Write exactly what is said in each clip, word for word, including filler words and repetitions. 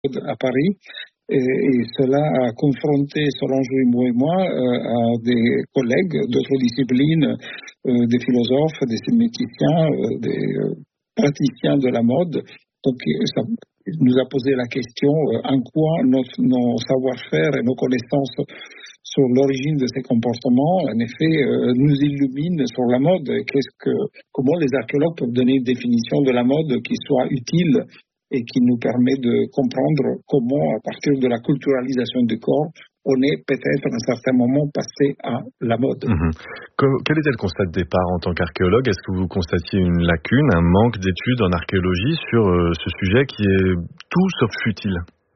à Paris. Et, et cela a confronté Solange Ribaud et moi euh, à des collègues d'autres disciplines, euh, des philosophes, des séméticiens, euh, des euh, praticiens de la mode. Donc ça nous a posé la question euh, en quoi nos, nos savoir-faire et nos connaissances sur l'origine de ces comportements, en effet, euh, nous illuminent sur la mode. Qu'est-ce que, comment les archéologues peuvent donner une définition de la mode qui soit utile et qui nous permet de comprendre comment, à partir de la culturalisation du corps, on est peut-être à un certain moment passé à la mode. Mmh. Quel était le constat de départ en tant qu'archéologue? Est-ce que vous constatiez une lacune, un manque d'études en archéologie sur euh, ce sujet qui est tout sauf futile?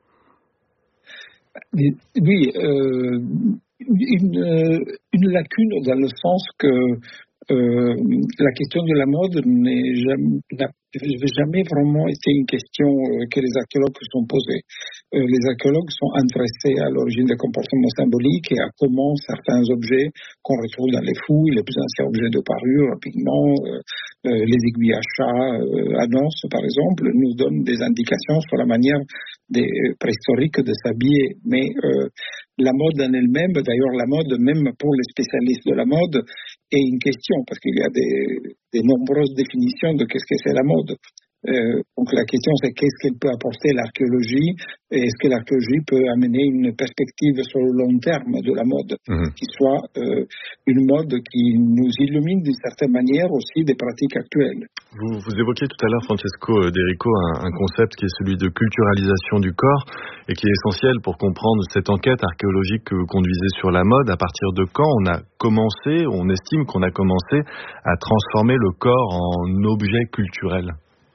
Oui, euh, une, une lacune dans le sens que euh, la question de la mode n'est jamais, n'a jamais vraiment été une question euh, que les archéologues se sont posées. Euh, les archéologues sont intéressés à l'origine des comportements symboliques et à comment certains objets qu'on retrouve dans les fouilles, les plus anciens objets de parure, pigments, euh, euh, les aiguilles à chat, euh, à danse par exemple, nous donnent des indications sur la manière des préhistoriques de s'habiller. Mais euh, la mode en elle-même, d'ailleurs la mode même pour les spécialistes de la mode, est une question parce qu'il y a des, des nombreuses définitions de qu'est-ce que c'est la mode. Euh, donc la question c'est qu'est-ce qu'elle peut apporter l'archéologie et est-ce que l'archéologie peut amener une perspective sur le long terme de la mode, mmh. qui soit euh, une mode qui nous illumine d'une certaine manière aussi des pratiques actuelles. Vous, vous évoquiez tout à l'heure, Francesco D'Erico, un, un concept qui est celui de culturalisation du corps et qui est essentiel pour comprendre cette enquête archéologique que vous conduisez sur la mode. À partir de quand on a commencé, on estime qu'on a commencé à transformer le corps en objet culturel?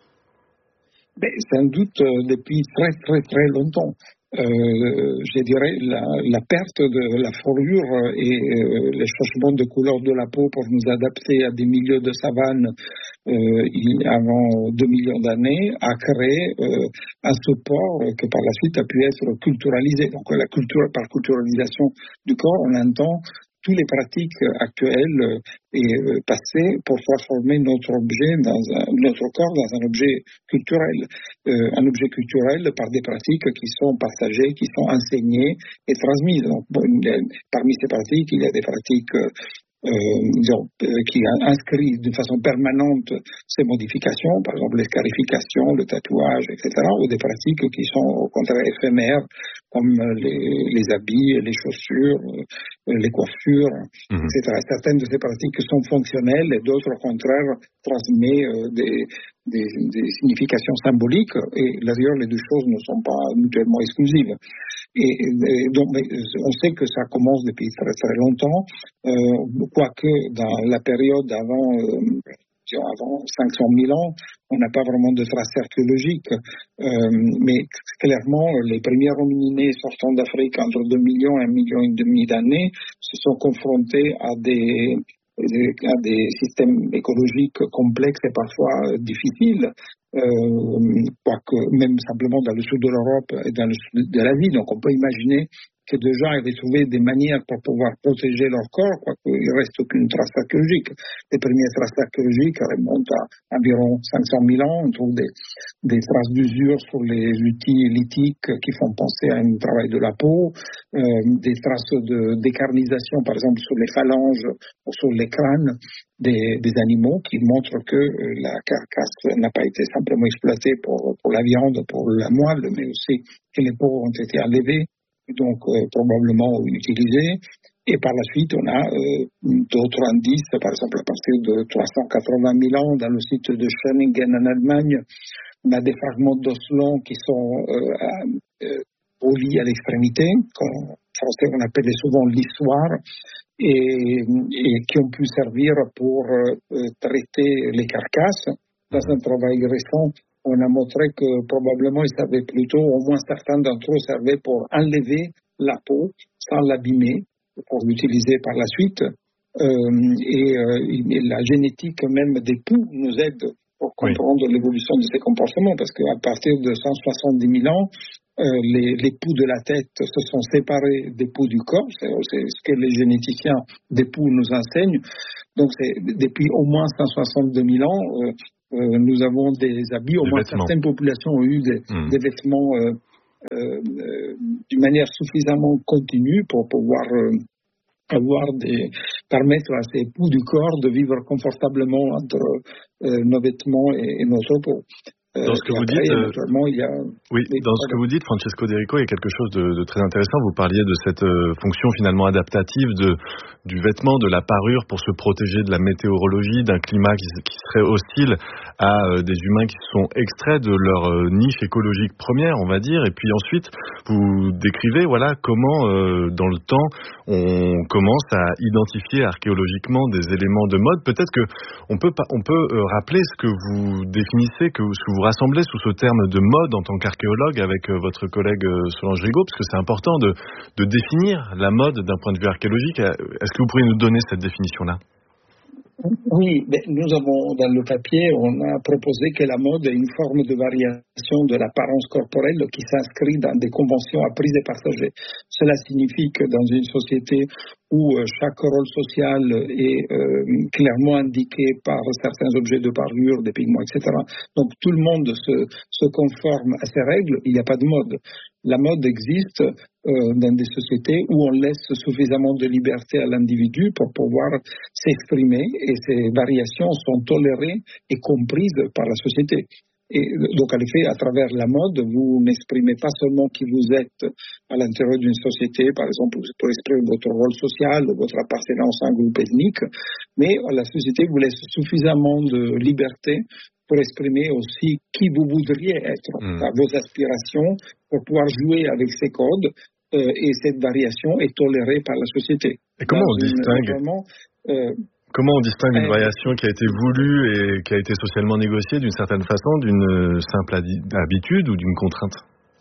Ben, sans doute euh, depuis très très très longtemps. Euh, je dirais la, la perte de la fourrure et euh, les changements de couleur de la peau pour nous adapter à des milieux de savane euh, il, avant deux millions d'années a créé euh, un support que par la suite a pu être culturalisé. Donc la culture, par culturalisation du corps, on entend toutes les pratiques actuelles et passées pour transformer notre objet dans un, notre corps dans un objet culturel, euh, un objet culturel par des pratiques qui sont partagées, qui sont enseignées et transmises. Donc, bon, parmi ces pratiques, il y a des pratiques euh, disons, euh, qui inscrivent d'une façon permanente ces modifications, par exemple les scarifications, le tatouage, et cetera, ou des pratiques qui sont au contraire éphémères, comme les, les habits, les chaussures, euh, les coiffures, mmh. et cetera. Certaines de ces pratiques sont fonctionnelles et d'autres, au contraire, transmettent euh, des, des, des significations symboliques, et d'ailleurs les deux choses ne sont pas mutuellement exclusives. Et, et donc, on sait que ça commence depuis très très longtemps, euh, quoique dans la période avant, euh, avant cinq cent mille ans, on n'a pas vraiment de traces archéologiques, euh, mais clairement, les premiers hominidés sortant d'Afrique entre deux millions et un million et demi d'années se sont confrontés à des à des systèmes écologiques complexes et parfois difficiles, euh, quoique même simplement dans le sud de l'Europe et dans le sud de l'Asie. Donc on peut imaginer que des gens avaient trouvé des manières pour pouvoir protéger leur corps, quoique il ne reste aucune trace archéologique. Les premières traces archéologiques remontent à environ cinq cent mille ans. On trouve des, des traces d'usure sur les outils lithiques qui font penser à un travail de la peau, euh, des traces de décarnisation, par exemple, sur les phalanges ou sur les crânes des, des animaux, qui montrent que euh, la carcasse n'a pas été simplement exploitée pour, pour la viande, pour la moelle, mais aussi que les peaux ont été enlevées, donc euh, probablement utilisés. Et par la suite, on a euh, d'autres indices, par exemple à partir de trois cent quatre-vingt mille ans, dans le site de Schöningen en Allemagne, on a des fragments d'os longs qui sont euh, euh, polis à l'extrémité, qu'en français on appelle souvent l'histoire, et, et qui ont pu servir pour euh, traiter les carcasses. Dans un travail récent, on a montré que probablement ils servaient plutôt, au moins certains d'entre eux servaient pour enlever la peau sans l'abîmer, pour l'utiliser par la suite. Euh, et, euh, et la génétique même des poux nous aide pour comprendre oui. l'évolution de ces comportements, parce qu'à partir de cent soixante-dix mille ans, euh, les, les poux de la tête se sont séparés des poux du corps, c'est, c'est ce que les généticiens des poux nous enseignent. Donc c'est, depuis au moins cent soixante-deux mille ans, euh, Euh, nous avons des habits, au moins certaines populations ont eu des, mmh. des vêtements euh, euh, d'une manière suffisamment continue pour pouvoir euh, avoir des, permettre à ces bouts du corps de vivre confortablement entre euh, nos vêtements et, et notre peau. Euh, Dans ce que vous après, dites, euh, naturellement, il y a... oui, dans ce que vous dites, Francesco De Rico, il y a quelque chose de, de très intéressant. Vous parliez de cette euh, fonction finalement adaptative de, du vêtement, de la parure pour se protéger de la météorologie, d'un climat qui, qui serait hostile à euh, des humains qui sont extraits de leur euh, niche écologique première, on va dire. Et puis ensuite, vous décrivez voilà comment euh, dans le temps on commence à identifier archéologiquement des éléments de mode. Peut-être que on peut on peut euh, rappeler ce que vous définissez, que ce que vous rassemblez sous ce terme de mode en tant qu'archéologue avec euh, votre collègue euh, Solange Rigaud, parce que c'est important de, de définir la mode d'un point de vue archéologique. Est-ce que vous pourriez nous donner cette définition-là ? Oui, mais nous avons dans le papier, on a proposé que la mode est une forme de variation de l'apparence corporelle qui s'inscrit dans des conventions apprises et partagées. Cela signifie que dans une société où chaque rôle social est euh, clairement indiqué par certains objets de parure, des pigments, et cetera. Donc tout le monde se, se conforme à ces règles, il n'y a pas de mode. La mode existe euh, dans des sociétés où on laisse suffisamment de liberté à l'individu pour pouvoir s'exprimer et ces variations sont tolérées et comprises par la société. Et donc, en effet, à travers la mode, vous n'exprimez pas seulement qui vous êtes à l'intérieur d'une société, par exemple, pour exprimer votre rôle social, votre appartenance à un groupe ethnique, mais la société vous laisse suffisamment de liberté pour exprimer aussi qui vous voudriez être, mmh. vos aspirations, pour pouvoir jouer avec ces codes, euh, et cette variation est tolérée par la société. Et comment on distingue vraiment, euh, Comment on distingue une variation qui a été voulue et qui a été socialement négociée d'une certaine façon, d'une simple habitude ou d'une contrainte ?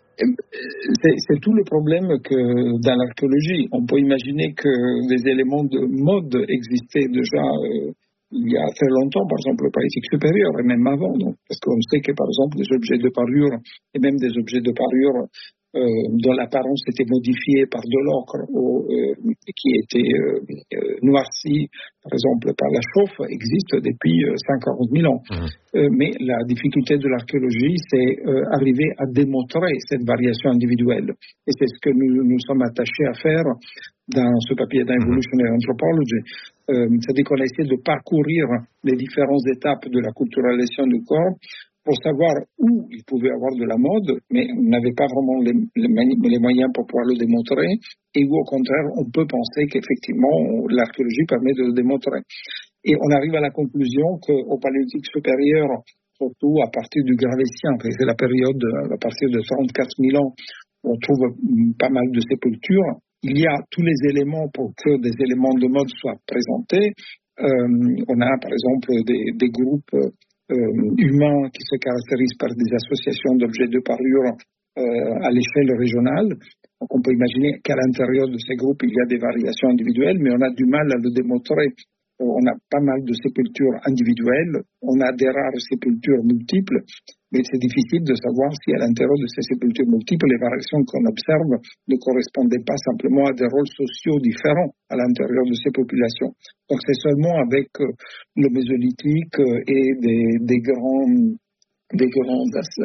C'est, c'est tout le problème que dans l'archéologie, on peut imaginer que des éléments de mode existaient déjà euh, il y a très longtemps, par exemple le Paléolithique supérieur et même avant, donc, parce qu'on sait que par exemple des objets de parure et même des objets de parure Euh, dont l'apparence était modifiée par de l'ocre ou euh, qui était euh, euh, noirci, par exemple, par la chauffe, existe depuis euh, cent quarante mille ans. Mmh. Euh, mais la difficulté de l'archéologie, c'est euh, arriver à démontrer cette variation individuelle. Et c'est ce que nous nous sommes attachés à faire dans ce papier d'Evolutionary Anthropology. Euh, c'est-à-dire qu'on a essayé de parcourir les différentes étapes de la culturalisation du corps pour savoir où il pouvait avoir de la mode, mais on n'avait pas vraiment les, les, les moyens pour pouvoir le démontrer, et où au contraire, on peut penser qu'effectivement, l'archéologie permet de le démontrer. Et on arrive à la conclusion qu'au Paléolithique supérieur, surtout à partir du Gravétien, c'est la période à partir de trente-quatre mille ans, on trouve pas mal de sépultures, il y a tous les éléments pour que des éléments de mode soient présentés. Euh, on a par exemple des, des groupes Euh, humains qui se caractérisent par des associations d'objets de parure euh, à l'échelle régionale. Donc on peut imaginer qu'à l'intérieur de ces groupes, il y a des variations individuelles, mais on a du mal à le démontrer. Euh, on a pas mal de sépultures individuelles, on a des rares sépultures multiples, mais c'est difficile de savoir si à l'intérieur de ces sépultures multiples, les variations qu'on observe ne correspondaient pas simplement à des rôles sociaux différents à l'intérieur de ces populations. Donc c'est seulement avec euh, le mésolithique euh, et des, des grands, des grands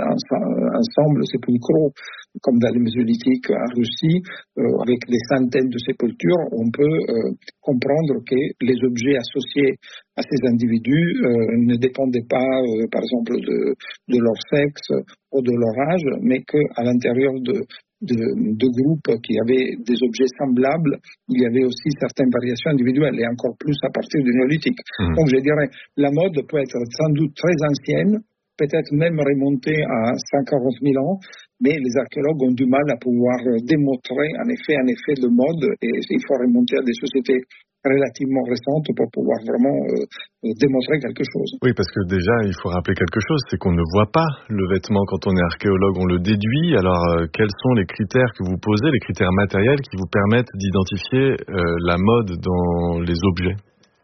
ensembles sépulcraux, comme dans le mésolithique en Russie, euh, avec des centaines de sépultures, on peut euh, comprendre que les objets associés à ces individus euh, ne dépendaient pas, euh, par exemple, de, de leur sexe ou de leur âge, mais qu'à l'intérieur de, de, de groupes qui avaient des objets semblables, il y avait aussi certaines variations individuelles, et encore plus à partir du néolithique. Mmh. Donc je dirais, la mode peut être sans doute très ancienne, peut-être même remontée à cent quarante mille ans, mais les archéologues ont du mal à pouvoir démontrer en effet un effet de mode, et il faut remonter à des sociétés relativement récentes pour pouvoir vraiment euh, démontrer quelque chose. Oui, parce que déjà, il faut rappeler quelque chose, c'est qu'on ne voit pas le vêtement quand on est archéologue, on le déduit. Alors, euh, quels sont les critères que vous posez, les critères matériels qui vous permettent d'identifier euh, la mode dans les objets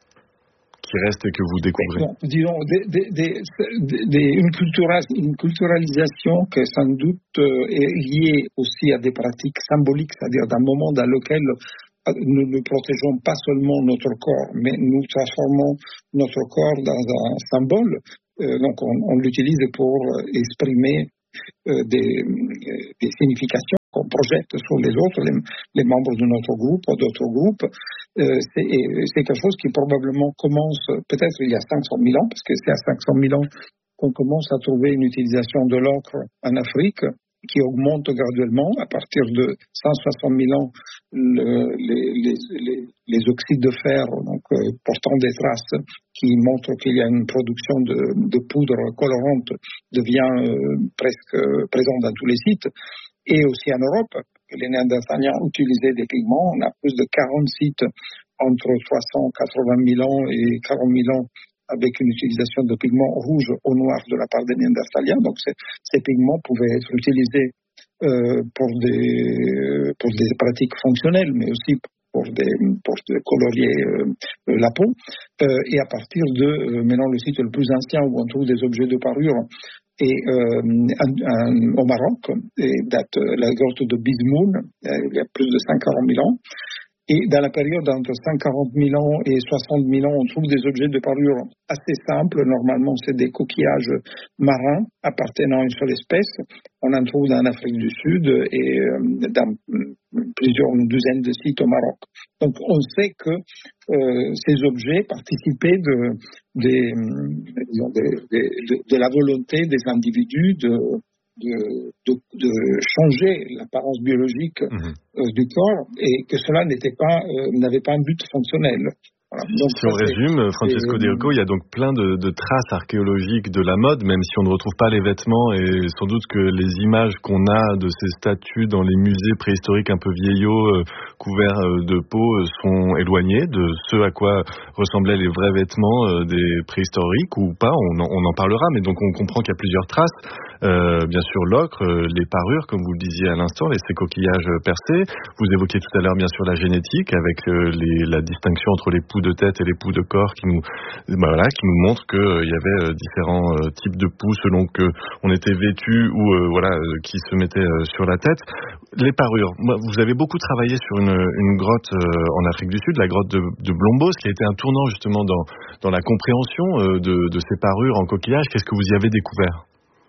qui restent et que vous découvrez? Bon, disons, des, des, des, des, une, cultura, une culturalisation qui sans doute euh, est liée aussi à des pratiques symboliques, c'est-à-dire d'un moment dans lequel nous ne protégeons pas seulement notre corps, mais nous transformons notre corps dans un symbole. Euh, donc on, on l'utilise pour exprimer euh, des, des significations qu'on projette sur les autres, les, les membres de notre groupe ou d'autres groupes. Euh, c'est, c'est quelque chose qui probablement commence peut-être il y a cinq cent mille ans, parce que c'est à cinq cent mille ans qu'on commence à trouver une utilisation de l'ocre en Afrique, qui augmente graduellement. À partir de cent soixante mille ans, le, les, les, les, les oxydes de fer, donc, euh, portant des traces qui montrent qu'il y a une production de, de poudre colorante, devient euh, presque euh, présent dans tous les sites. Et aussi en Europe, les Néandertaliens utilisaient des pigments. On a plus de quarante sites entre trois cent quatre-vingt mille ans et quarante mille ans avec une utilisation de pigments rouges ou noirs de la part des Néandertaliens. Donc ces, ces pigments pouvaient être utilisés euh, pour, des, pour des pratiques fonctionnelles, mais aussi pour, des, pour colorier euh, la peau. Euh, et à partir de, euh, maintenant le site le plus ancien où on trouve des objets de parure, et euh, un, un, au Maroc, et date la grotte de Bizmoun, euh, il y a plus de cent quarante mille ans. Et dans la période entre cent quarante mille ans et soixante mille ans, on trouve des objets de parure assez simples. Normalement, c'est des coquillages marins appartenant à une seule espèce. On en trouve en Afrique du Sud et dans plusieurs une douzaine de sites au Maroc. Donc, on sait que euh, ces objets participaient de, de, de, de, de, de la volonté des individus de De, de, de changer l'apparence biologique mmh. euh, du corps et que cela n'était pas, euh, n'avait pas un but fonctionnel. Voilà. Donc, si on résume, Francesco De Rico, il y a donc plein de, de traces archéologiques de la mode, même si on ne retrouve pas les vêtements, et sans doute que les images qu'on a de ces statues dans les musées préhistoriques un peu vieillots, euh, couverts euh, de peau, euh, sont éloignées de ce à quoi ressemblaient les vrais vêtements euh, des préhistoriques, ou pas, on en, on en parlera, mais donc on comprend qu'il y a plusieurs traces. Euh, bien sûr l'ocre, euh, les parures, comme vous le disiez à l'instant, les, ces coquillages percés. Vous évoquiez tout à l'heure bien sûr la génétique, avec euh, les, la distinction entre les poux de tête et les poux de corps qui nous, bah voilà, qui nous montrent qu'il euh, y avait euh, différents euh, types de poux selon que on était vêtu ou euh, voilà, euh, qui se mettaient euh, sur la tête. Les parures, moi, vous avez beaucoup travaillé sur une, une grotte euh, en Afrique du Sud, la grotte de, de Blombos, qui a été un tournant justement dans, dans la compréhension euh, de, de ces parures en coquillage. Qu'est-ce que vous y avez découvert ?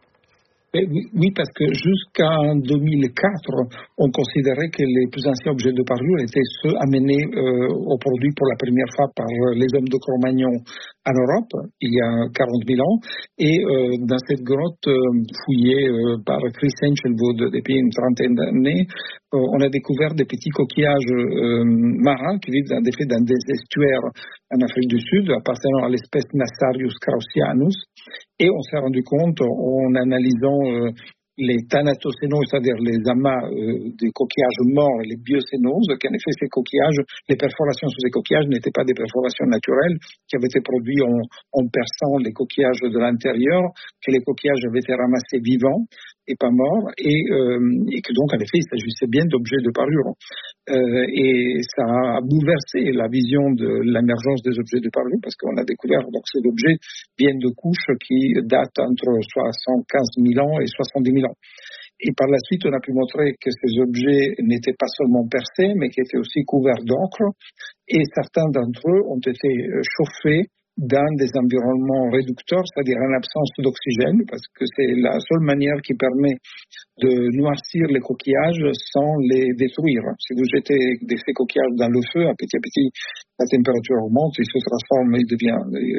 Oui, parce que jusqu'en deux mille quatre, on considérait que les plus anciens objets de parure étaient ceux amenés euh, au produit pour la première fois par les hommes de Cro-Magnon en Europe, il y a quarante mille ans. Et euh, dans cette grotte euh, fouillée euh, par Chris Enchelwood depuis une trentaine d'années, euh, on a découvert des petits coquillages euh, marins qui vivent dans des, dans des estuaires en Afrique du Sud, appartenant à l'espèce Nassarius kraussianus. Et on s'est rendu compte, en analysant euh, les thanatocénoses, c'est-à-dire les amas euh, des coquillages morts et les biocénoses, qu'en effet ces coquillages, les perforations sur ces coquillages n'étaient pas des perforations naturelles, qui avaient été produites en, en perçant les coquillages de l'intérieur, que les coquillages avaient été ramassés vivants et pas morts, et, euh, et que donc en effet il s'agissait bien d'objets de parure. Euh, et ça a bouleversé la vision de l'émergence des objets de parure, parce qu'on a découvert donc ces objets viennent de couches qui datent entre soixante-quinze mille ans et soixante-dix mille ans. Et par la suite, on a pu montrer que ces objets n'étaient pas seulement percés, mais qui étaient aussi couverts d'encre, et certains d'entre eux ont été chauffés dans des environnements réducteurs, c'est-à-dire en absence d'oxygène, parce que c'est la seule manière qui permet de noircir les coquillages sans les détruire. Si vous jetez ces coquillages dans le feu, à petit à petit, la température augmente, il se transforme, il devient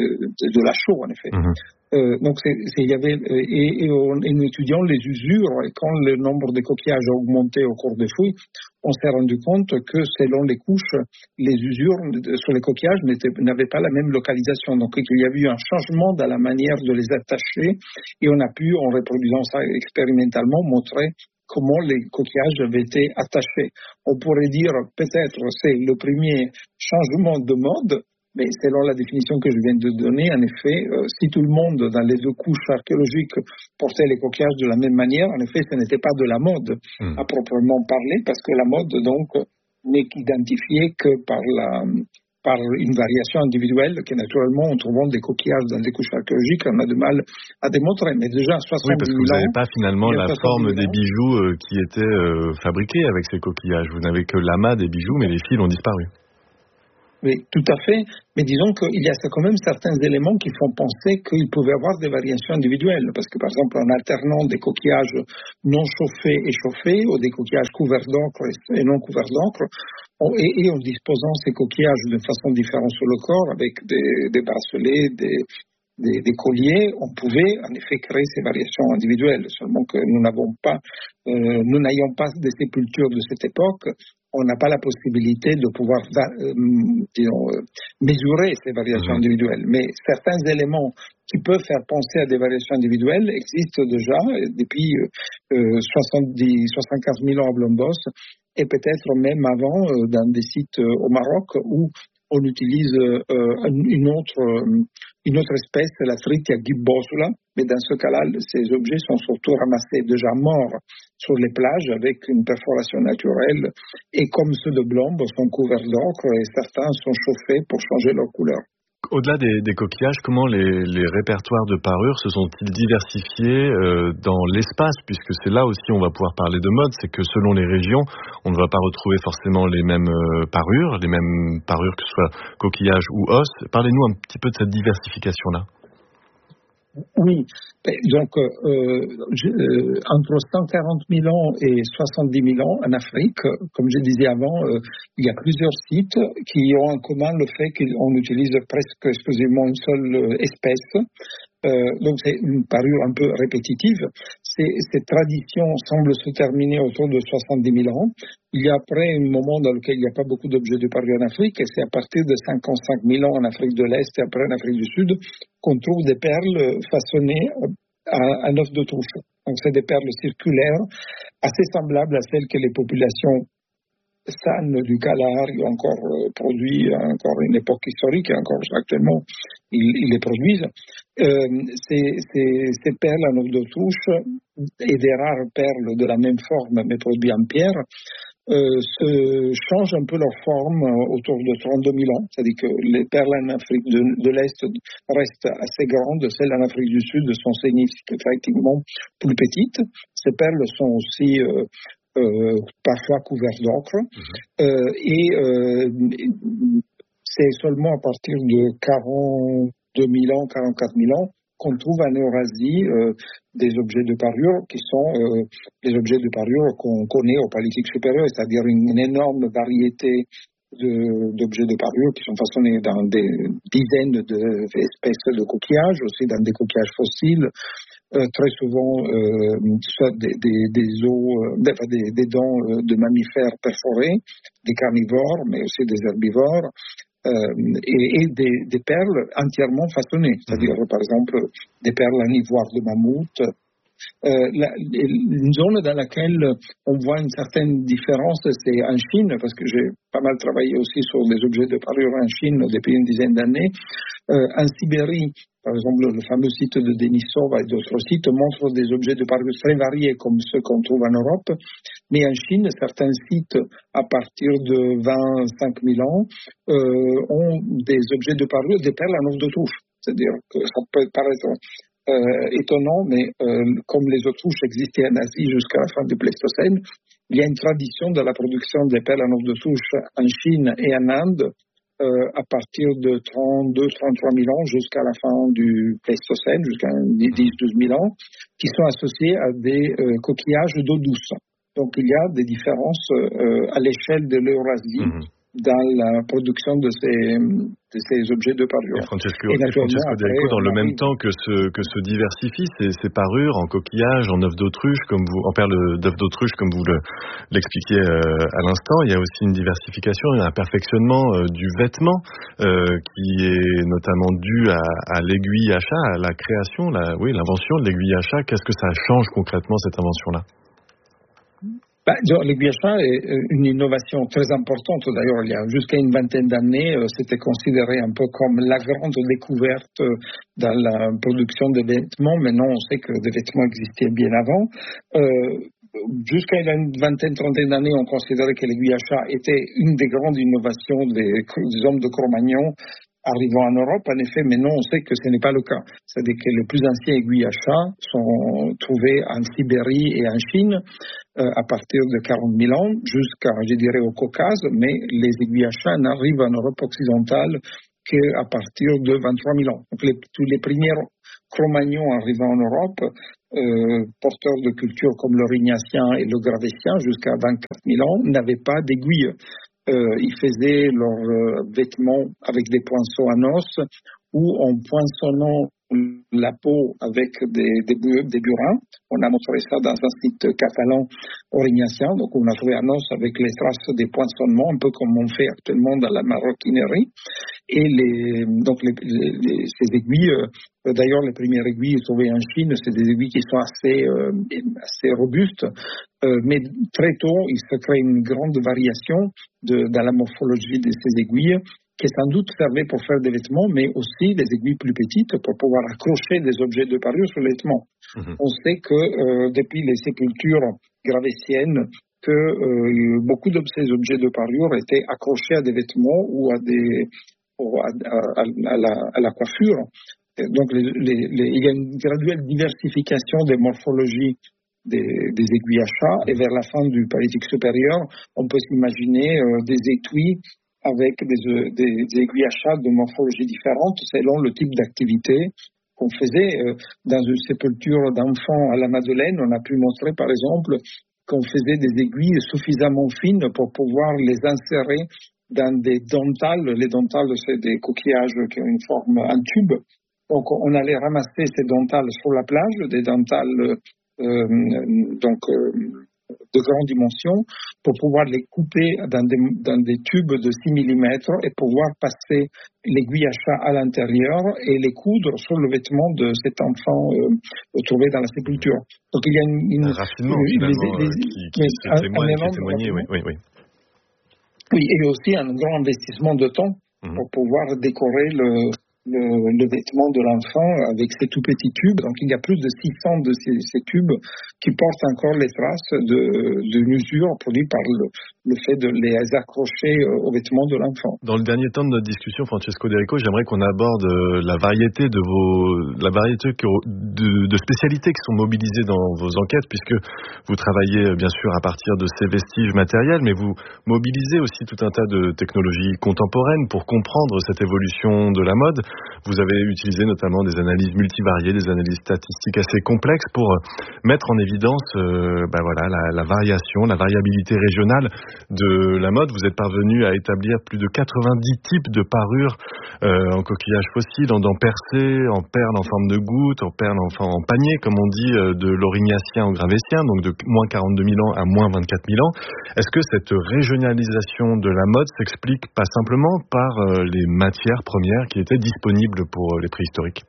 de la chaux, en effet. Mmh. Euh, donc, c'est, c'est, il y avait, et, et en, en étudiant les usures, et quand le nombre de coquillages a augmenté au cours des fouilles, on s'est rendu compte que selon les couches, les usures sur les coquillages n'avaient pas la même localisation. Donc, il y a eu un changement dans la manière de les attacher, et on a pu, en reproduisant ça expérimentalement, montrer comment les coquillages avaient été attachés. On pourrait dire, peut-être, c'est le premier changement de mode, mais selon la définition que je viens de donner, en effet, euh, si tout le monde dans les deux couches archéologiques portait les coquillages de la même manière, en effet, ce n'était pas de la mode mmh. à proprement parler, parce que la mode, donc, n'est identifiée que par, la, par une variation individuelle, que naturellement, en trouvant des coquillages dans des couches archéologiques, on a du mal à démontrer. Mais déjà, soixante mille ans... Oui, parce que vous n'avez pas finalement la forme des bijoux euh, qui étaient euh, fabriqués avec ces coquillages. Vous n'avez que l'amas des bijoux, mais les fils ont disparu. Oui, tout à fait. Mais disons qu'il y a quand même certains éléments qui font penser qu'il pouvait y avoir des variations individuelles. Parce que, par exemple, en alternant des coquillages non chauffés et chauffés, ou des coquillages couverts d'encre et non couverts d'encre, et, et en disposant ces coquillages de façon différente sur le corps, avec des, des bracelets, des, des, des colliers, on pouvait en effet créer ces variations individuelles. Seulement que nous n'avons pas, euh, nous n'ayons pas de sépultures de cette époque. On n'a pas la possibilité de pouvoir euh, disons, euh, mesurer ces variations mmh. individuelles. Mais certains éléments qui peuvent faire penser à des variations individuelles existent déjà depuis euh, soixante-dix, soixante-quinze mille ans à Blombos, et peut-être même avant euh, dans des sites euh, au Maroc où on utilise euh, une, autre, euh, une autre espèce, la Fritia gibbosula, mais dans ce cas-là, ces objets sont surtout ramassés déjà morts sur les plages avec une perforation naturelle, et comme ceux de Blombos sont couverts d'encre et certains sont chauffés pour changer leur couleur. Au-delà des, des coquillages, comment les, les répertoires de parures se sont-ils diversifiés euh, dans l'espace, puisque c'est là aussi on va pouvoir parler de mode, c'est que selon les régions, on ne va pas retrouver forcément les mêmes euh, parures, les mêmes parures que ce soit coquillages ou os. Parlez-nous un petit peu de cette diversification-là. Oui, donc euh, je, euh, entre cent quarante mille ans et soixante-dix mille ans en Afrique, comme je disais avant, euh, il y a plusieurs sites qui ont en commun le fait qu'on utilise presque exclusivement une seule espèce. Euh, donc c'est une parure un peu répétitive. C'est, cette tradition semble se terminer autour de soixante-dix mille ans. Il y a après un moment dans lequel il n'y a pas beaucoup d'objets de parure en Afrique, et c'est à partir de cinquante-cinq mille ans en Afrique de l'Est et après en Afrique du Sud qu'on trouve des perles façonnées à, à œuf d'autruche. Donc c'est des perles circulaires assez semblables à celles que les populations sanes du Kalahari ont encore euh, produit à encore une époque historique, et encore actuellement ils, ils les produisent. Euh, ces, ces, ces perles en œuf d'autruche et des rares perles de la même forme mais produites en pierre euh, se changent un peu leur forme autour de trente-deux mille ans. C'est-à-dire que les perles en Afrique de, de l'Est restent assez grandes, celles en Afrique du Sud sont significativement plus petites. Ces perles sont aussi euh, Euh, parfois couverts d'encre, mmh. euh, et euh, c'est seulement à partir de quarante-deux mille ans, quarante-quatre mille ans qu'on trouve en Eurasie euh, des objets de parure qui sont euh, les objets de parure qu'on connaît au Paléolithique supérieur, c'est-à-dire une, une énorme variété de, d'objets de parure qui sont façonnés dans des dizaines d'espèces de coquillages, aussi dans des coquillages fossiles. Euh, très souvent euh, soit des, des, des os, euh, des, des dents euh, de mammifères perforés, des carnivores, mais aussi des herbivores, euh, et, et des, des perles entièrement façonnées, c'est-à-dire par exemple des perles en ivoire de mammouth. Euh, la, une zone dans laquelle on voit une certaine différence, c'est en Chine, parce que j'ai pas mal travaillé aussi sur les objets de parure en Chine depuis une dizaine d'années. Euh, en Sibérie, par exemple, le fameux site de Denisova et d'autres sites montrent des objets de parure très variés comme ceux qu'on trouve en Europe. Mais en Chine, certains sites, à partir de vingt-cinq mille ans, euh, ont des objets de parure, des perles en œuf d'autruche. C'est-à-dire que ça peut paraître euh, étonnant, mais euh, comme les autruches existaient en Asie jusqu'à la fin du Pléistocène, il y a une tradition de la production des perles en œuf d'autruche en Chine et en Inde, Euh, à partir de trente-deux à trente-trois mille ans jusqu'à la fin du Pléistocène, jusqu'à dix à douze mille ans, qui sont associés à des euh, coquillages d'eau douce. Donc il y a des différences euh, à l'échelle de l'Eurasie mmh. dans la production de ces, de ces objets de parure. Et Francesco, et Francesco De Rico, dans le même temps que se, que se diversifient ces, ces parures en coquillages, en œuf d'autruche, comme vous, en perles d'œuf d'autruche, comme vous le, l'expliquiez euh, à l'instant, il y a aussi une diversification, un perfectionnement euh, du vêtement euh, qui est notamment dû à, à l'aiguille à chat, à la création, la, oui, l'invention de l'aiguille à chat. Qu'est-ce que ça change concrètement, cette invention-là ? Ben, l'aiguille à chat est une innovation très importante. D'ailleurs, il y a jusqu'à une vingtaine d'années, c'était considéré un peu comme la grande découverte dans la production des vêtements. Maintenant, on sait que des vêtements existaient bien avant. Euh, jusqu'à une vingtaine, trentaine d'années, on considérait que l'aiguille à chat était une des grandes innovations des, des hommes de Cro-Magnon, arrivant en Europe, en effet, mais non, on sait que ce n'est pas le cas. C'est-à-dire que les plus anciens aiguilles à chat sont trouvés en Sibérie et en Chine euh, à partir de quarante mille ans jusqu'à, je dirais, au Caucase, mais les aiguilles à chat n'arrivent en Europe occidentale qu'à partir de vingt-trois mille ans. Donc les, tous les premiers Cro-Magnons arrivant en Europe, euh, porteurs de cultures comme l'Aurignacien et le Gravettien jusqu'à vingt-quatre mille ans, n'avaient pas d'aiguilles. Euh, ils faisaient leurs euh, vêtements avec des poinçons en os ou en poinçonnant la peau avec des, des, bu- des burins. On a montré ça dans un site catalan aurignacien. Donc, on a trouvé un os avec les traces des poinçonnements, un peu comme on fait actuellement dans la maroquinerie. Et les, donc, les, les, les, ces aiguilles, euh, d'ailleurs, les premières aiguilles trouvées en Chine, c'est des aiguilles qui sont assez, euh, assez robustes. Euh, mais très tôt, il se crée une grande variation de, dans la morphologie de ces aiguilles, qui sans doute servaient pour faire des vêtements, mais aussi des aiguilles plus petites pour pouvoir accrocher des objets de parure sur les vêtements. Mmh. On sait que euh, depuis les sépultures gravettiennes, que euh, beaucoup de ces objets de parure étaient accrochés à des vêtements ou à, des, ou à, à, à, la, à la coiffure. Et donc, les, les, les, il y a une graduelle diversification des morphologies des, des aiguilles à chat, et vers la fin du Paléolithique supérieur, on peut s'imaginer euh, des étuis avec des, des, des aiguilles à chat de morphologie différente selon le type d'activité qu'on faisait. Euh, dans une sépulture d'enfants à la Madeleine, on a pu montrer par exemple qu'on faisait des aiguilles suffisamment fines pour pouvoir les insérer dans des dentales. Les dentales, c'est des coquillages qui ont une forme en tube. Donc on allait ramasser ces dentales sur la plage, des dentales euh, donc euh, de grande dimension, pour pouvoir les couper dans des, dans des tubes de six millimètres et pouvoir passer l'aiguille à chat à l'intérieur et les coudre sur le vêtement de cet enfant euh, trouvé dans la sépulture. Donc il y a une... une un raffinement une, finalement les, les, euh, qui, qui, qui, un, témoigne, un qui témoignait, oui, oui, oui. Oui, et aussi un grand investissement de temps mmh. pour pouvoir décorer le... Le, le vêtement de l'enfant avec ces tout petits tubes. Donc il y a plus de six cents de ces, ces tubes qui portent encore les traces de, de l'usure produite par le, le fait de les accrocher au vêtement de l'enfant. Dans le dernier temps de notre discussion, Francesco D'Errico, j'aimerais qu'on aborde la variété de vos, la variété de, de spécialités qui sont mobilisées dans vos enquêtes, puisque vous travaillez bien sûr à partir de ces vestiges matériels, mais vous mobilisez aussi tout un tas de technologies contemporaines pour comprendre cette évolution de la mode. Vous avez utilisé notamment des analyses multivariées, des analyses statistiques assez complexes pour mettre en évidence euh, ben voilà, la, la variation, la variabilité régionale de la mode. Vous êtes parvenu à établir plus de quatre-vingt-dix types de parures euh, en coquillage fossile, en dents percées, en perles en forme de goutte, en perles en, en panier, comme on dit, euh, de l'Aurignacien au Gravettien, donc de moins quarante-deux mille ans à moins vingt-quatre mille ans. Est-ce que cette régionalisation de la mode s'explique pas simplement par euh, les matières premières qui étaient disponibles pour les préhistoriques?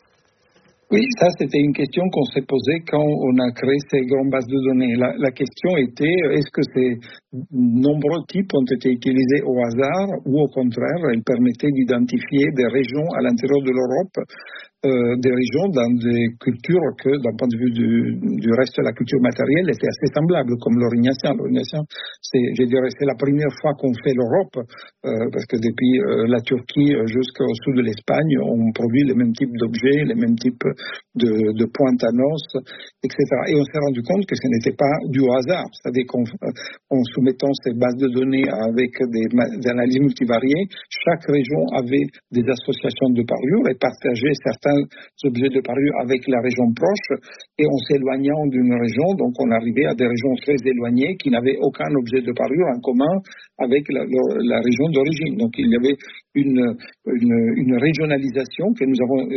Oui, ça c'était une question qu'on s'est posée quand on a créé ces grandes bases de données. La, la question était, est-ce que ces nombreux types ont été utilisés au hasard ou au contraire, ils permettaient d'identifier des régions à l'intérieur de l'Europe, euh, des régions dans des cultures que, d'un point de vue du, du reste de la culture matérielle, étaient assez semblables, comme l'Aurignacien. L'Aurignacien, c'est, je dirais, c'est la première fois qu'on fait l'Europe, euh, parce que depuis euh, la Turquie jusqu'au sud de l'Espagne, on produit les mêmes types d'objets, les mêmes types de, de pointe à noces, et cetera. Et on s'est rendu compte que ce n'était pas du hasard. C'est-à-dire qu'en en soumettant ces bases de données avec des, des analyses multivariées, chaque région avait des associations de parure et partageait certains objets de parure avec la région proche. Et en s'éloignant d'une région, donc on arrivait à des régions très éloignées qui n'avaient aucun objet de parure en commun avec la, la, la région d'origine. Donc il y avait une, une, une régionalisation que nous avons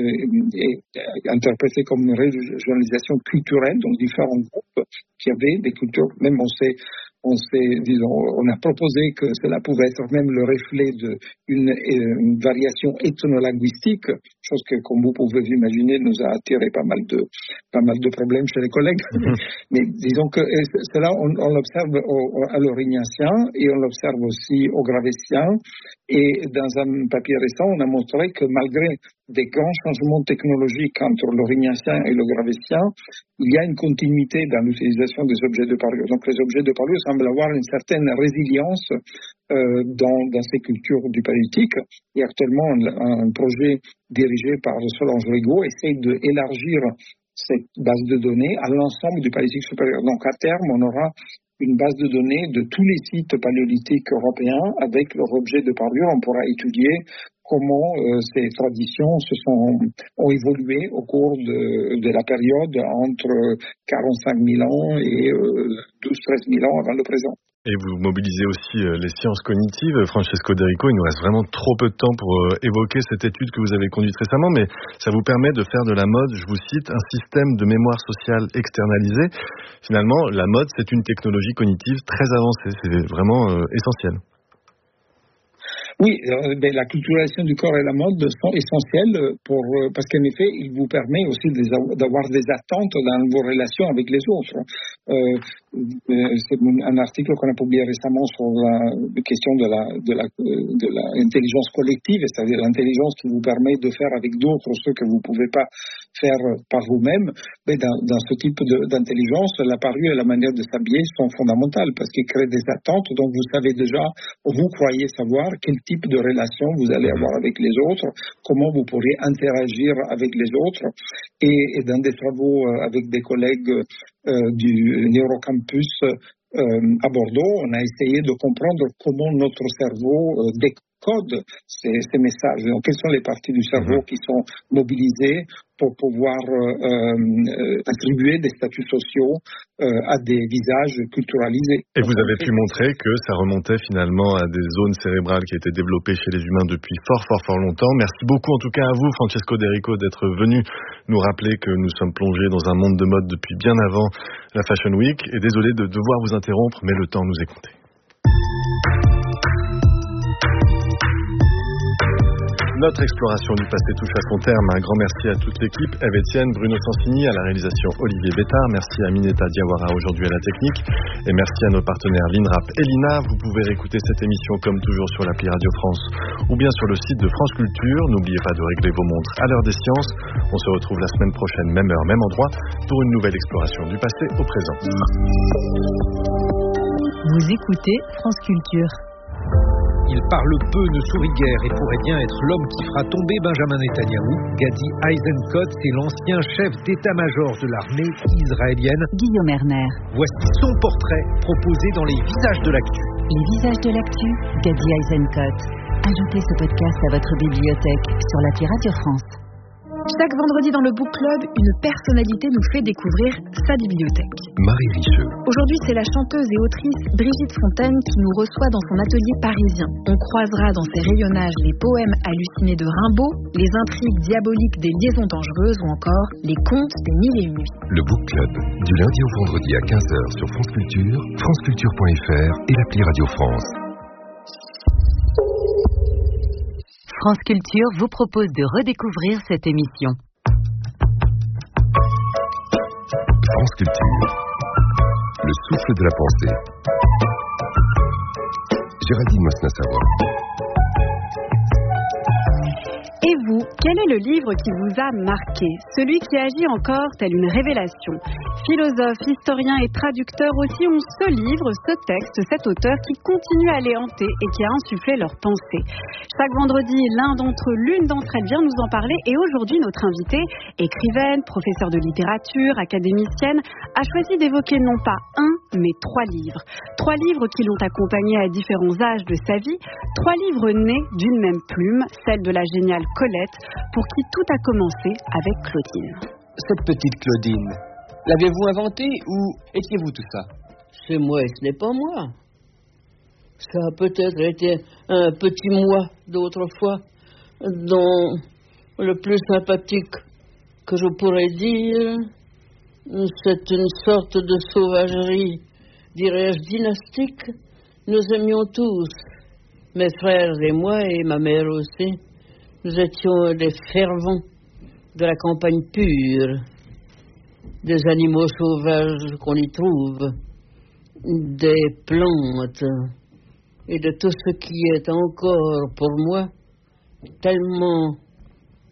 euh, interprétée comme une régionalisation culturelle, donc différents groupes qui avaient des cultures, même on sait On s'est, disons, on a proposé que cela pouvait être même le reflet d'une une variation ethnolinguistique, chose que, comme vous pouvez imaginer, nous a attiré pas mal de, pas mal de problèmes chez les collègues. Mm-hmm. Mais disons que cela, on, on l'observe au, à l'Aurignacien et on l'observe aussi au Gravettien. Et dans un papier récent, on a montré que malgré des grands changements technologiques entre l'Aurignacien et le Gravettien, il y a une continuité dans l'utilisation des objets de parure. Donc les objets de parure semblent avoir une certaine résilience euh, dans, dans ces cultures du paléolithique. Et actuellement, un, un projet dirigé par Solange Rigaud essaie d'élargir cette base de données à l'ensemble du paléolithique supérieur. Donc à terme, on aura une base de données de tous les sites paléolithiques européens avec leurs objets de parure. On pourra étudier comment euh, ces traditions se sont, ont évolué au cours de, de la période entre quarante-cinq mille ans et euh, douze à treize mille ans avant le présent. Et vous mobilisez aussi les sciences cognitives. Francesco D'Errico, il nous reste vraiment trop peu de temps pour évoquer cette étude que vous avez conduite récemment, mais ça vous permet de faire de la mode, je vous cite, un système de mémoire sociale externalisé. Finalement, la mode, c'est une technologie cognitive très avancée. C'est vraiment euh, essentiel. Oui, euh, ben, la culturisation du corps et la mode sont essentielles pour, euh, parce qu'en effet, il vous permet aussi des, d'avoir des attentes dans vos relations avec les autres. Euh, c'est un article qu'on a publié récemment sur la question de la, de la, de l'intelligence collective, c'est-à-dire l'intelligence qui vous permet de faire avec d'autres ce que vous ne pouvez pas faire par vous-même. Mais dans, dans ce type de, d'intelligence, la parure et la manière de s'habiller sont fondamentales parce qu'ils créent des attentes. Donc vous savez déjà, vous croyez savoir quel type de relation vous allez avoir avec les autres, comment vous pourrez interagir avec les autres. Et, et dans des travaux avec des collègues euh, du Neurocampus euh, à Bordeaux, on a essayé de comprendre comment notre cerveau euh, décode ces, ces messages. Donc, quelles sont les parties du cerveau qui sont mobilisées pour pouvoir euh, euh, attribuer des statuts sociaux euh, à des visages culturalisés. Et vous avez pu montrer que ça remontait finalement à des zones cérébrales qui étaient développées chez les humains depuis fort, fort, fort longtemps. Merci beaucoup en tout cas à vous, Francesco D'Errico, d'être venu nous rappeler que nous sommes plongés dans un monde de mode depuis bien avant la Fashion Week. Et désolé de devoir vous interrompre, mais le temps nous est compté. Notre exploration du passé touche à son terme. Un grand merci à toute l'équipe. Eve Etienne, Bruno Sansini, à la réalisation Olivier Bétard. Merci à Mineta Diawara aujourd'hui à la technique. Et merci à nos partenaires l'INRAP et l'I N A. Vous pouvez réécouter cette émission comme toujours sur l'appli Radio France ou bien sur le site de France Culture. N'oubliez pas de régler vos montres à l'heure des sciences. On se retrouve la semaine prochaine, même heure, même endroit, pour une nouvelle exploration du passé au présent. Vous écoutez France Culture. Il parle peu, ne sourit guère et pourrait bien être l'homme qui fera tomber Benjamin Netanyahou. Gadi Eisenkot, c'est l'ancien chef d'état-major de l'armée israélienne. Guillaume Erner. Voici son portrait proposé dans les visages de l'actu. Les visages de l'actu, Gadi Eisenkot. Ajoutez ce podcast à votre bibliothèque sur l'appli Radio France. Chaque vendredi dans le Book Club, une personnalité nous fait découvrir sa bibliothèque. Marie Richeux. Aujourd'hui, c'est la chanteuse et autrice Brigitte Fontaine qui nous reçoit dans son atelier parisien. On croisera dans ses rayonnages les poèmes hallucinés de Rimbaud, les intrigues diaboliques des liaisons dangereuses ou encore les contes des mille et une nuits. Le Book Club, du lundi au vendredi à quinze heures sur France Culture, franceculture point f r et l'appli Radio France. France Culture vous propose de redécouvrir cette émission. France Culture, le souffle de la pensée. Géraldine Mosna-Savoie. Et vous, quel est le livre qui vous a marqué? Celui qui agit encore tel une révélation. Philosophes, historiens et traducteurs aussi ont ce livre, ce texte, cet auteur qui continue à les hanter et qui a insufflé leurs pensées. Chaque vendredi, l'un d'entre eux, l'une d'entre elles vient nous en parler et aujourd'hui, notre invitée, écrivaine, professeure de littérature, académicienne, a choisi d'évoquer non pas un, mais trois livres. Trois livres qui l'ont accompagnée à différents âges de sa vie, trois livres nés d'une même plume, celle de la géniale Colette, pour qui tout a commencé avec Claudine. Cette petite Claudine, l'avez-vous inventée ou étiez-vous tout ça? C'est moi et ce n'est pas moi. Ça a peut-être été un petit moi d'autrefois, dont le plus sympathique que je pourrais dire, c'est une sorte de sauvagerie, dirais-je, dynastique. Nous aimions tous, mes frères et moi et ma mère aussi. Nous étions des fervents de la campagne pure, des animaux sauvages qu'on y trouve, des plantes et de tout ce qui est encore pour moi tellement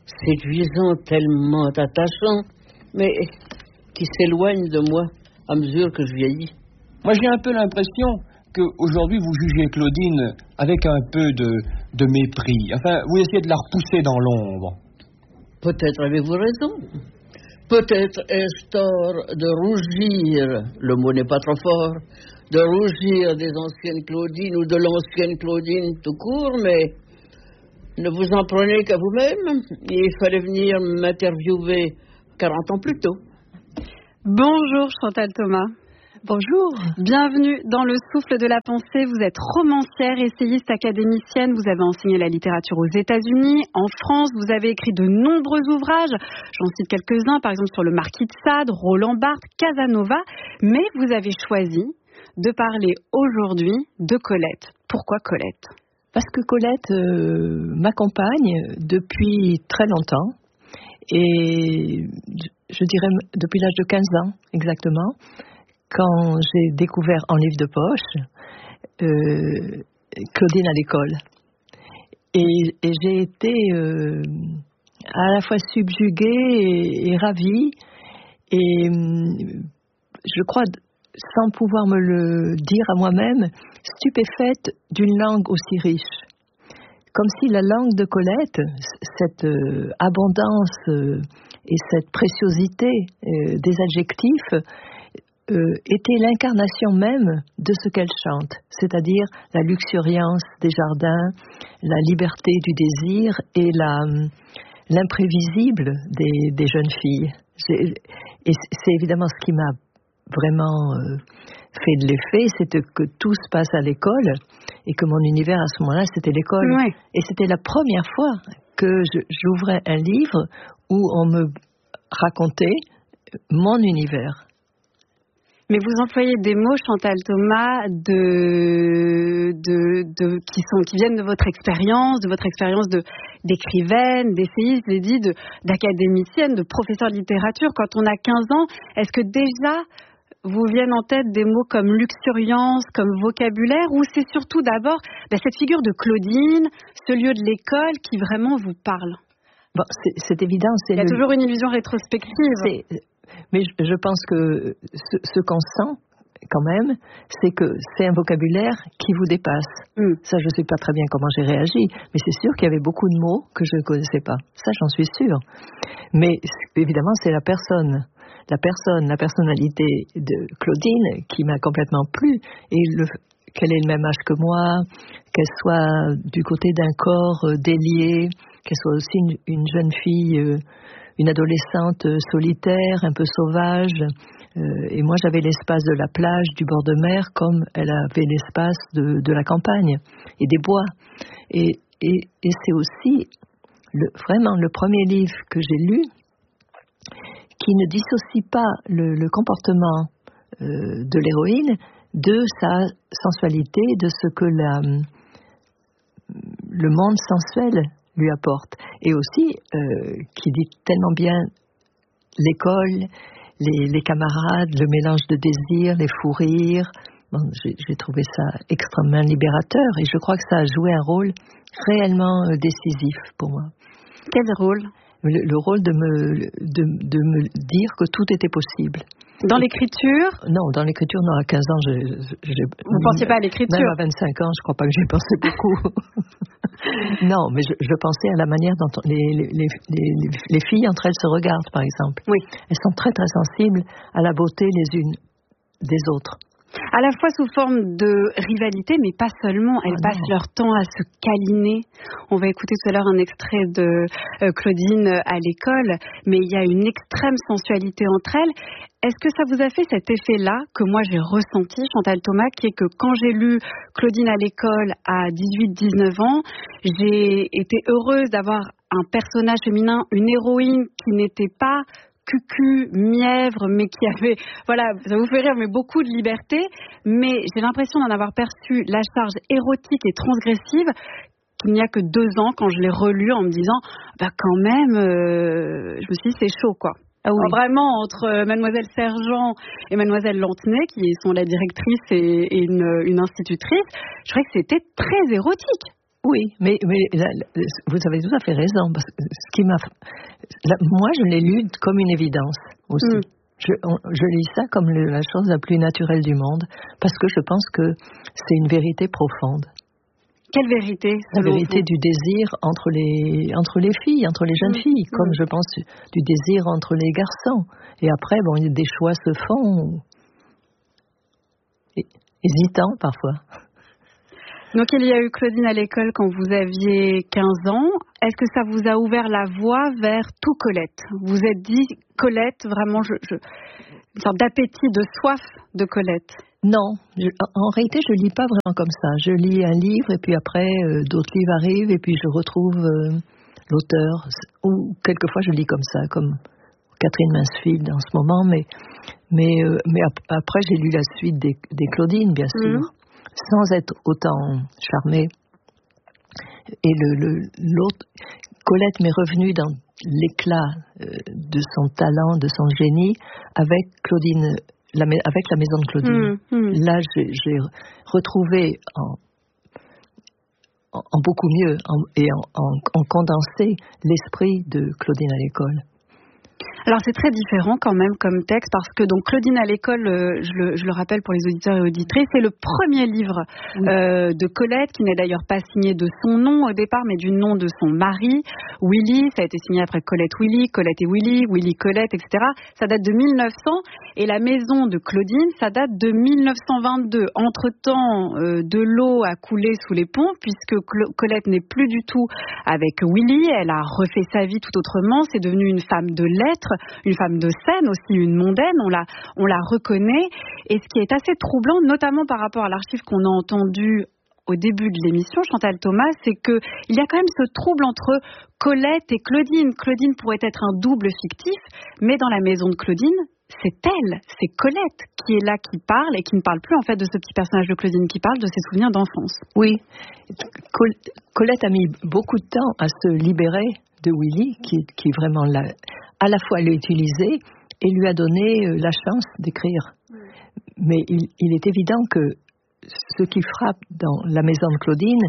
séduisant, tellement attachant, mais qui s'éloigne de moi à mesure que je vieillis. Moi, j'ai un peu l'impression qu'aujourd'hui, vous jugez Claudine avec un peu de, de mépris. Enfin, vous essayez de la repousser dans l'ombre. Peut-être avez-vous raison. Peut-être ai-je tort de rougir, le mot n'est pas trop fort, de rougir des anciennes Claudines ou de l'ancienne Claudine tout court, mais ne vous en prenez qu'à vous-même. Il fallait venir m'interviewer quarante ans plus tôt. Bonjour Chantal Thomas. Bonjour. Bienvenue dans Le Souffle de la Pensée. Vous êtes romancière, essayiste, académicienne. Vous avez enseigné la littérature aux États-Unis, en France. Vous avez écrit de nombreux ouvrages. J'en cite quelques-uns, par exemple sur le Marquis de Sade, Roland Barthes, Casanova. Mais vous avez choisi de parler aujourd'hui de Colette. Pourquoi Colette ? Parce que Colette euh, m'accompagne depuis très longtemps. Et je dirais depuis l'âge de quinze ans, exactement. Quand j'ai découvert en livre de poche euh, Claudine à l'école. Et, et j'ai été euh, à la fois subjuguée et, et ravie. Et je crois, sans pouvoir me le dire à moi-même, stupéfaite d'une langue aussi riche. Comme si la langue de Colette, cette euh, abondance euh, et cette préciosité euh, des adjectifs, Euh, était l'incarnation même de ce qu'elle chante, c'est-à-dire la luxuriance des jardins, la liberté du désir et la, l'imprévisible des, des jeunes filles. J'ai, et c'est évidemment ce qui m'a vraiment euh, fait de l'effet, c'était que tout se passe à l'école et que mon univers à ce moment-là, c'était l'école. Ouais. Et c'était la première fois que je, j'ouvrais un livre où on me racontait mon univers. Mais vous employez des mots, Chantal Thomas, de, de, de, qui, sont, qui viennent de votre expérience, de votre expérience de, d'écrivaine, d'essayiste, j'ai dit, de, d'académicienne, de professeur de littérature. Quand on a quinze ans, est-ce que déjà vous viennent en tête des mots comme luxuriance, comme vocabulaire, ou c'est surtout d'abord ben, cette figure de Claudine, ce lieu de l'école qui vraiment vous parle ? Bon, c'est, c'est évident. C'est Il y a le... toujours une illusion rétrospective. C'est... Mais je pense que ce, ce qu'on sent, quand même, c'est que c'est un vocabulaire qui vous dépasse. Mm. Ça, je ne sais pas très bien comment j'ai réagi, mais c'est sûr qu'il y avait beaucoup de mots que je ne connaissais pas. Ça, j'en suis sûre. Mais évidemment, c'est la personne, la personne, la personnalité de Claudine qui m'a complètement plu. Et le, qu'elle ait le même âge que moi, qu'elle soit du côté d'un corps euh, délié, qu'elle soit aussi une, une jeune fille... Euh, une adolescente solitaire, un peu sauvage, euh, et moi j'avais l'espace de la plage, du bord de mer, comme elle avait l'espace de, de la campagne et des bois. Et, et, et c'est aussi le, vraiment le premier livre que j'ai lu qui ne dissocie pas le, le comportement euh, de l'héroïne de sa sensualité, de ce que la, le monde sensuel lui apporte, et aussi euh, qui dit tellement bien l'école, les, les camarades, le mélange de désirs, les fous rires. Bon, j'ai, j'ai trouvé ça extrêmement libérateur, et je crois que ça a joué un rôle réellement euh, décisif pour moi. Quel rôle ? Le, le rôle de me, de, de me dire que tout était possible. Dans l'écriture ? Non, dans l'écriture, non, à quinze ans, je, je, je, vous ne pensiez pas à l'écriture ? Même à vingt-cinq ans, je ne crois pas que j'y pensé beaucoup. Non, mais je, je pensais à la manière dont on, les, les, les, les, les filles entre elles se regardent, par exemple. Oui. Elles sont très, très sensibles à la beauté les unes des autres. À la fois sous forme de rivalité, mais pas seulement. Elles oh passent non. leur temps à se câliner. On va écouter tout à l'heure un extrait de euh, Claudine à l'école, mais il y a une extrême sensualité entre elles. Est-ce que ça vous a fait cet effet-là que moi j'ai ressenti, Chantal Thomas, qui est que quand j'ai lu Claudine à l'école à dix-huit dix-neuf ans, j'ai été heureuse d'avoir un personnage féminin, une héroïne qui n'était pas cucu, mièvre, mais qui avait, voilà, ça vous fait rire, mais beaucoup de liberté. Mais j'ai l'impression d'en avoir perçu la charge érotique et transgressive qu'il n'y a que deux ans quand je l'ai relu en me disant, bah quand même, euh, je me suis dit c'est chaud quoi. Ah oui. Vraiment, entre euh, Mademoiselle Sergent et Mademoiselle Lantenay, qui sont la directrice et, et une, une institutrice, je trouvais que c'était très érotique. Oui, mais, mais la, la, vous avez tout à fait raison. Parce que ce qui m'a, la, moi, je l'ai lu comme une évidence aussi. Mm. Je, on, je lis ça comme le, la chose la plus naturelle du monde, parce que je pense que c'est une vérité profonde. Quelle vérité? La vérité vous? Du désir entre les, entre les filles, entre les jeunes mmh. filles, comme mmh. je pense du désir entre les garçons. Et après, bon, des choix se font, hésitants parfois. Donc il y a eu Claudine à l'école quand vous aviez quinze ans. Est-ce que ça vous a ouvert la voie vers tout Colette? Vous vous êtes dit, Colette, vraiment, je, je, une sorte d'appétit, de soif de Colette? Non, je, en réalité, je lis pas vraiment comme ça. Je lis un livre et puis après, euh, d'autres livres arrivent et puis je retrouve euh, l'auteur. Ou quelquefois, je lis comme ça, comme Catherine Mansfield en ce moment. Mais, mais, euh, mais ap- après, j'ai lu la suite des, des Claudine, bien sûr. Mmh. Sans être autant charmée. Et le, le, l'autre, Colette m'est revenue dans l'éclat euh, de son talent, de son génie, avec Claudine, la, avec la maison de Claudine. Mmh, mmh. Là, j'ai, j'ai retrouvé en, en, en beaucoup mieux en, et en, en, en condensé l'esprit de Claudine à l'école. Alors c'est très différent quand même comme texte parce que donc Claudine à l'école, euh, je, le, je le rappelle pour les auditeurs et auditrices, c'est le premier livre oui. euh, de Colette qui n'est d'ailleurs pas signé de son nom au départ mais du nom de son mari, Willy. Ça a été signé après Colette Willy, Colette et Willy, Willy Colette, et cetera. Ça date de mille neuf cents et la maison de Claudine, ça date de mille neuf cent vingt-deux. Entre-temps, euh, de l'eau a coulé sous les ponts puisque Cl- Colette n'est plus du tout avec Willy. Elle a refait sa vie tout autrement. C'est devenu une femme de lettres, une femme de scène aussi, une mondaine, on la, on la reconnaît. Et ce qui est assez troublant, notamment par rapport à l'archive qu'on a entendue au début de l'émission, Chantal Thomas, c'est qu'il y a quand même ce trouble entre Colette et Claudine. Claudine pourrait être un double fictif, mais dans la maison de Claudine, c'est elle, c'est Colette qui est là, qui parle et qui ne parle plus en fait de ce petit personnage de Claudine, qui parle de ses souvenirs d'enfance. Oui, Col- Colette a mis beaucoup de temps à se libérer de Willy, qui, qui vraiment l'a, à la fois l'a utilisé et lui a donné euh, la chance d'écrire. Mm. Mais il, il est évident que ce qui frappe dans la maison de Claudine,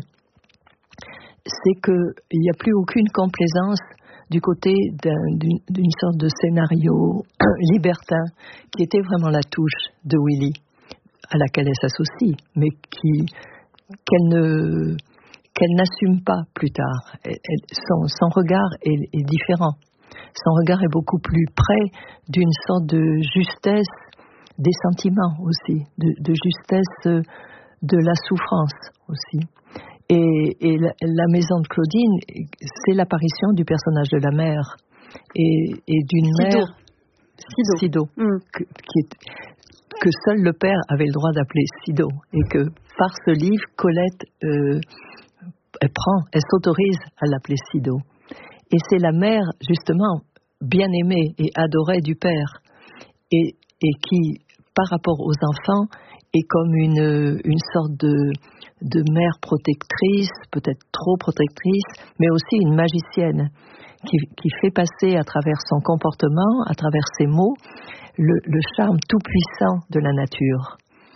c'est qu'il n'y a plus aucune complaisance du côté d'un, d'une, d'une sorte de scénario libertin qui était vraiment la touche de Willy, à laquelle elle s'associe, mais qui, qu'elle ne... qu'elle n'assume pas plus tard. Elle, elle, son, son regard est, est différent. Son regard est beaucoup plus près d'une sorte de justesse des sentiments aussi, de, de justesse de la souffrance aussi. Et, et la, la maison de Claudine, c'est l'apparition du personnage de la mère et, et d'une Sido. mère Sido, Sido mm. que, qui est, que seul le père avait le droit d'appeler Sido, et que par ce livre, Colette euh, elle prend, elle s'autorise à l'appeler Sido. Et c'est la mère, justement, bien-aimée et adorée du père, et, et qui, par rapport aux enfants, est comme une, une sorte de, de mère protectrice, peut-être trop protectrice, mais aussi une magicienne, qui, qui fait passer à travers son comportement, à travers ses mots, le, le charme tout-puissant de la nature.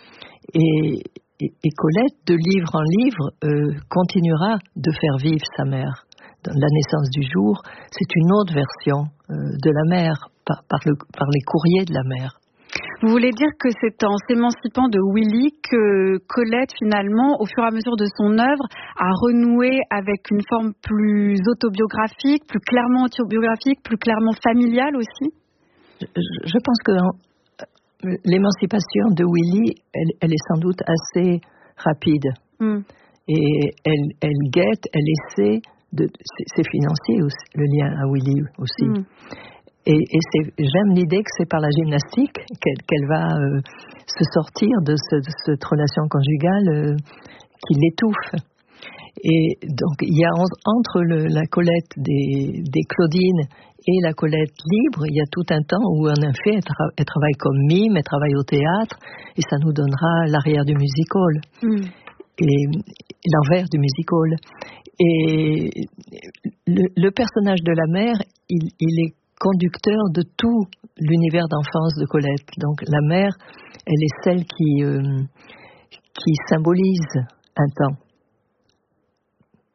Et, et, et Colette, de livre en livre, euh, continuera de faire vivre sa mère. Dans La naissance du jour, c'est une autre version euh, de la mère, par, par, le, par les courriers de la mère. Vous voulez dire que c'est en s'émancipant de Willy que Colette, finalement, au fur et à mesure de son œuvre, a renoué avec une forme plus autobiographique, plus clairement autobiographique, plus clairement familiale aussi? Je, je pense que hein, l'émancipation de Willy, elle, elle est sans doute assez rapide. Mm. Et elle, elle guette, elle essaie, de, c'est, c'est financier aussi, le lien à Willy aussi. Mm. Et, et c'est, j'aime l'idée que c'est par la gymnastique qu'elle, qu'elle va euh, se sortir de, ce, de cette relation conjugale euh, qui l'étouffe. Et donc, il y a en, entre le, la Colette des, des Claudine et la Colette libre, il y a tout un temps où, en effet, elle, tra- elle travaille comme mime, elle travaille au théâtre, et ça nous donnera l'arrière du music-hall, mm. et l'envers du music-hall. Et le, le personnage de la mère, il, il est conducteur de tout l'univers d'enfance de Colette. Donc la mère, elle est celle qui, euh, qui symbolise un temps.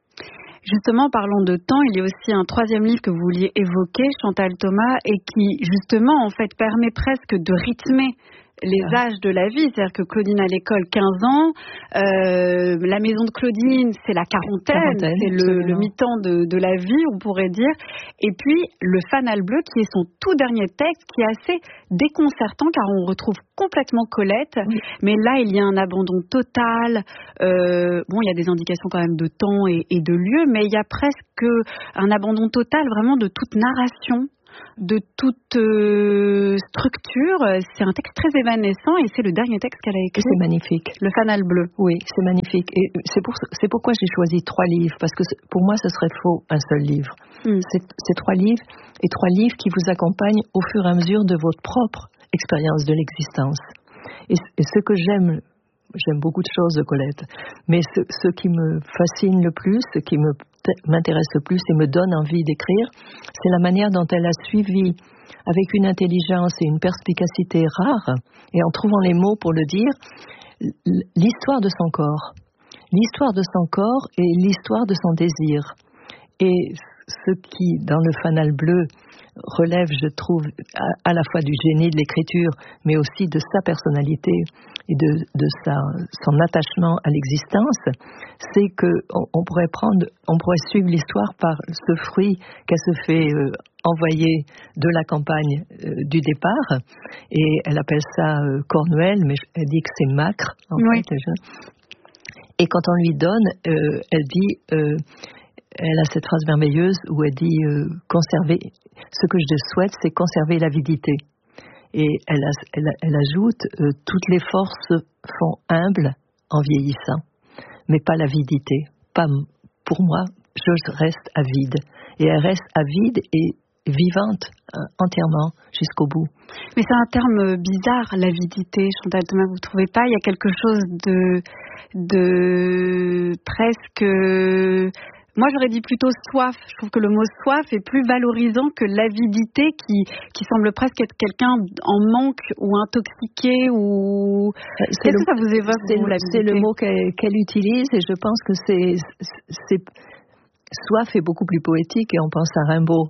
justement, parlant de temps, il y a aussi un troisième livre que vous vouliez évoquer, Chantal Thomas, et qui, justement, en fait, permet presque de rythmer les âges de la vie, c'est-à-dire que Claudine à l'école, quinze ans, euh, la maison de Claudine, c'est la quarantaine, quarantaine c'est le, le mi-temps de, de la vie, on pourrait dire. Et puis, le Fanal bleu, qui est son tout dernier texte, qui est assez déconcertant, car on retrouve complètement Colette, oui. Mais là, il y a un abandon total. Euh, bon, il y a des indications quand même de temps et, et de lieu, mais il y a presque un abandon total, vraiment, de toute narration, de toute euh, structure. C'est un texte très évanescent et c'est le dernier texte qu'elle a écrit. C'est magnifique. Le Fanal bleu. Oui, c'est magnifique. Et c'est, pour, c'est pourquoi j'ai choisi trois livres, parce que pour moi, ce serait faux, un seul livre. Mm. C'est, c'est trois livres, et trois livres qui vous accompagnent au fur et à mesure de votre propre expérience de l'existence. Et, et ce que j'aime, j'aime beaucoup de choses de Colette, mais ce, ce qui me fascine le plus, ce qui me m'intéresse le plus et me donne envie d'écrire, c'est la manière dont elle a suivi avec une intelligence et une perspicacité rare, et en trouvant les mots pour le dire, l'histoire de son corps. L'histoire de son corps et l'histoire de son désir. Et ce qui, dans le Fanal bleu, relève, je trouve, à, à la fois du génie de l'écriture, mais aussi de sa personnalité et de, de sa, son attachement à l'existence, c'est que on, on pourrait prendre, on pourrait suivre l'histoire par ce fruit qu'elle se fait euh, envoyer de la campagne euh, du départ, et elle appelle ça euh, Cornuelle, mais elle dit que c'est Macre, en oui. fait. Et quand on lui donne, euh, elle dit... Euh, Elle a cette phrase merveilleuse où elle dit euh, conserver. Ce que je souhaite, c'est conserver l'avidité. Et elle, a, elle, elle ajoute euh, toutes les forces font humble en vieillissant, mais pas l'avidité. Pas pour moi, je reste avide. Et elle reste avide et vivante euh, entièrement jusqu'au bout. Mais c'est un terme bizarre, l'avidité, Chantal Thomas, vous ne trouvez pas? Il y a quelque chose de, de presque... Moi, j'aurais dit plutôt soif. Je trouve que le mot soif est plus valorisant que l'avidité qui, qui semble presque être quelqu'un en manque ou intoxiqué ou... C'est Qu'est-ce le, que ça vous évoque, c'est, vous, le, l'avidité? C'est le mot qu'elle, qu'elle utilise et je pense que c'est, c'est... Soif est beaucoup plus poétique et on pense à Rimbaud.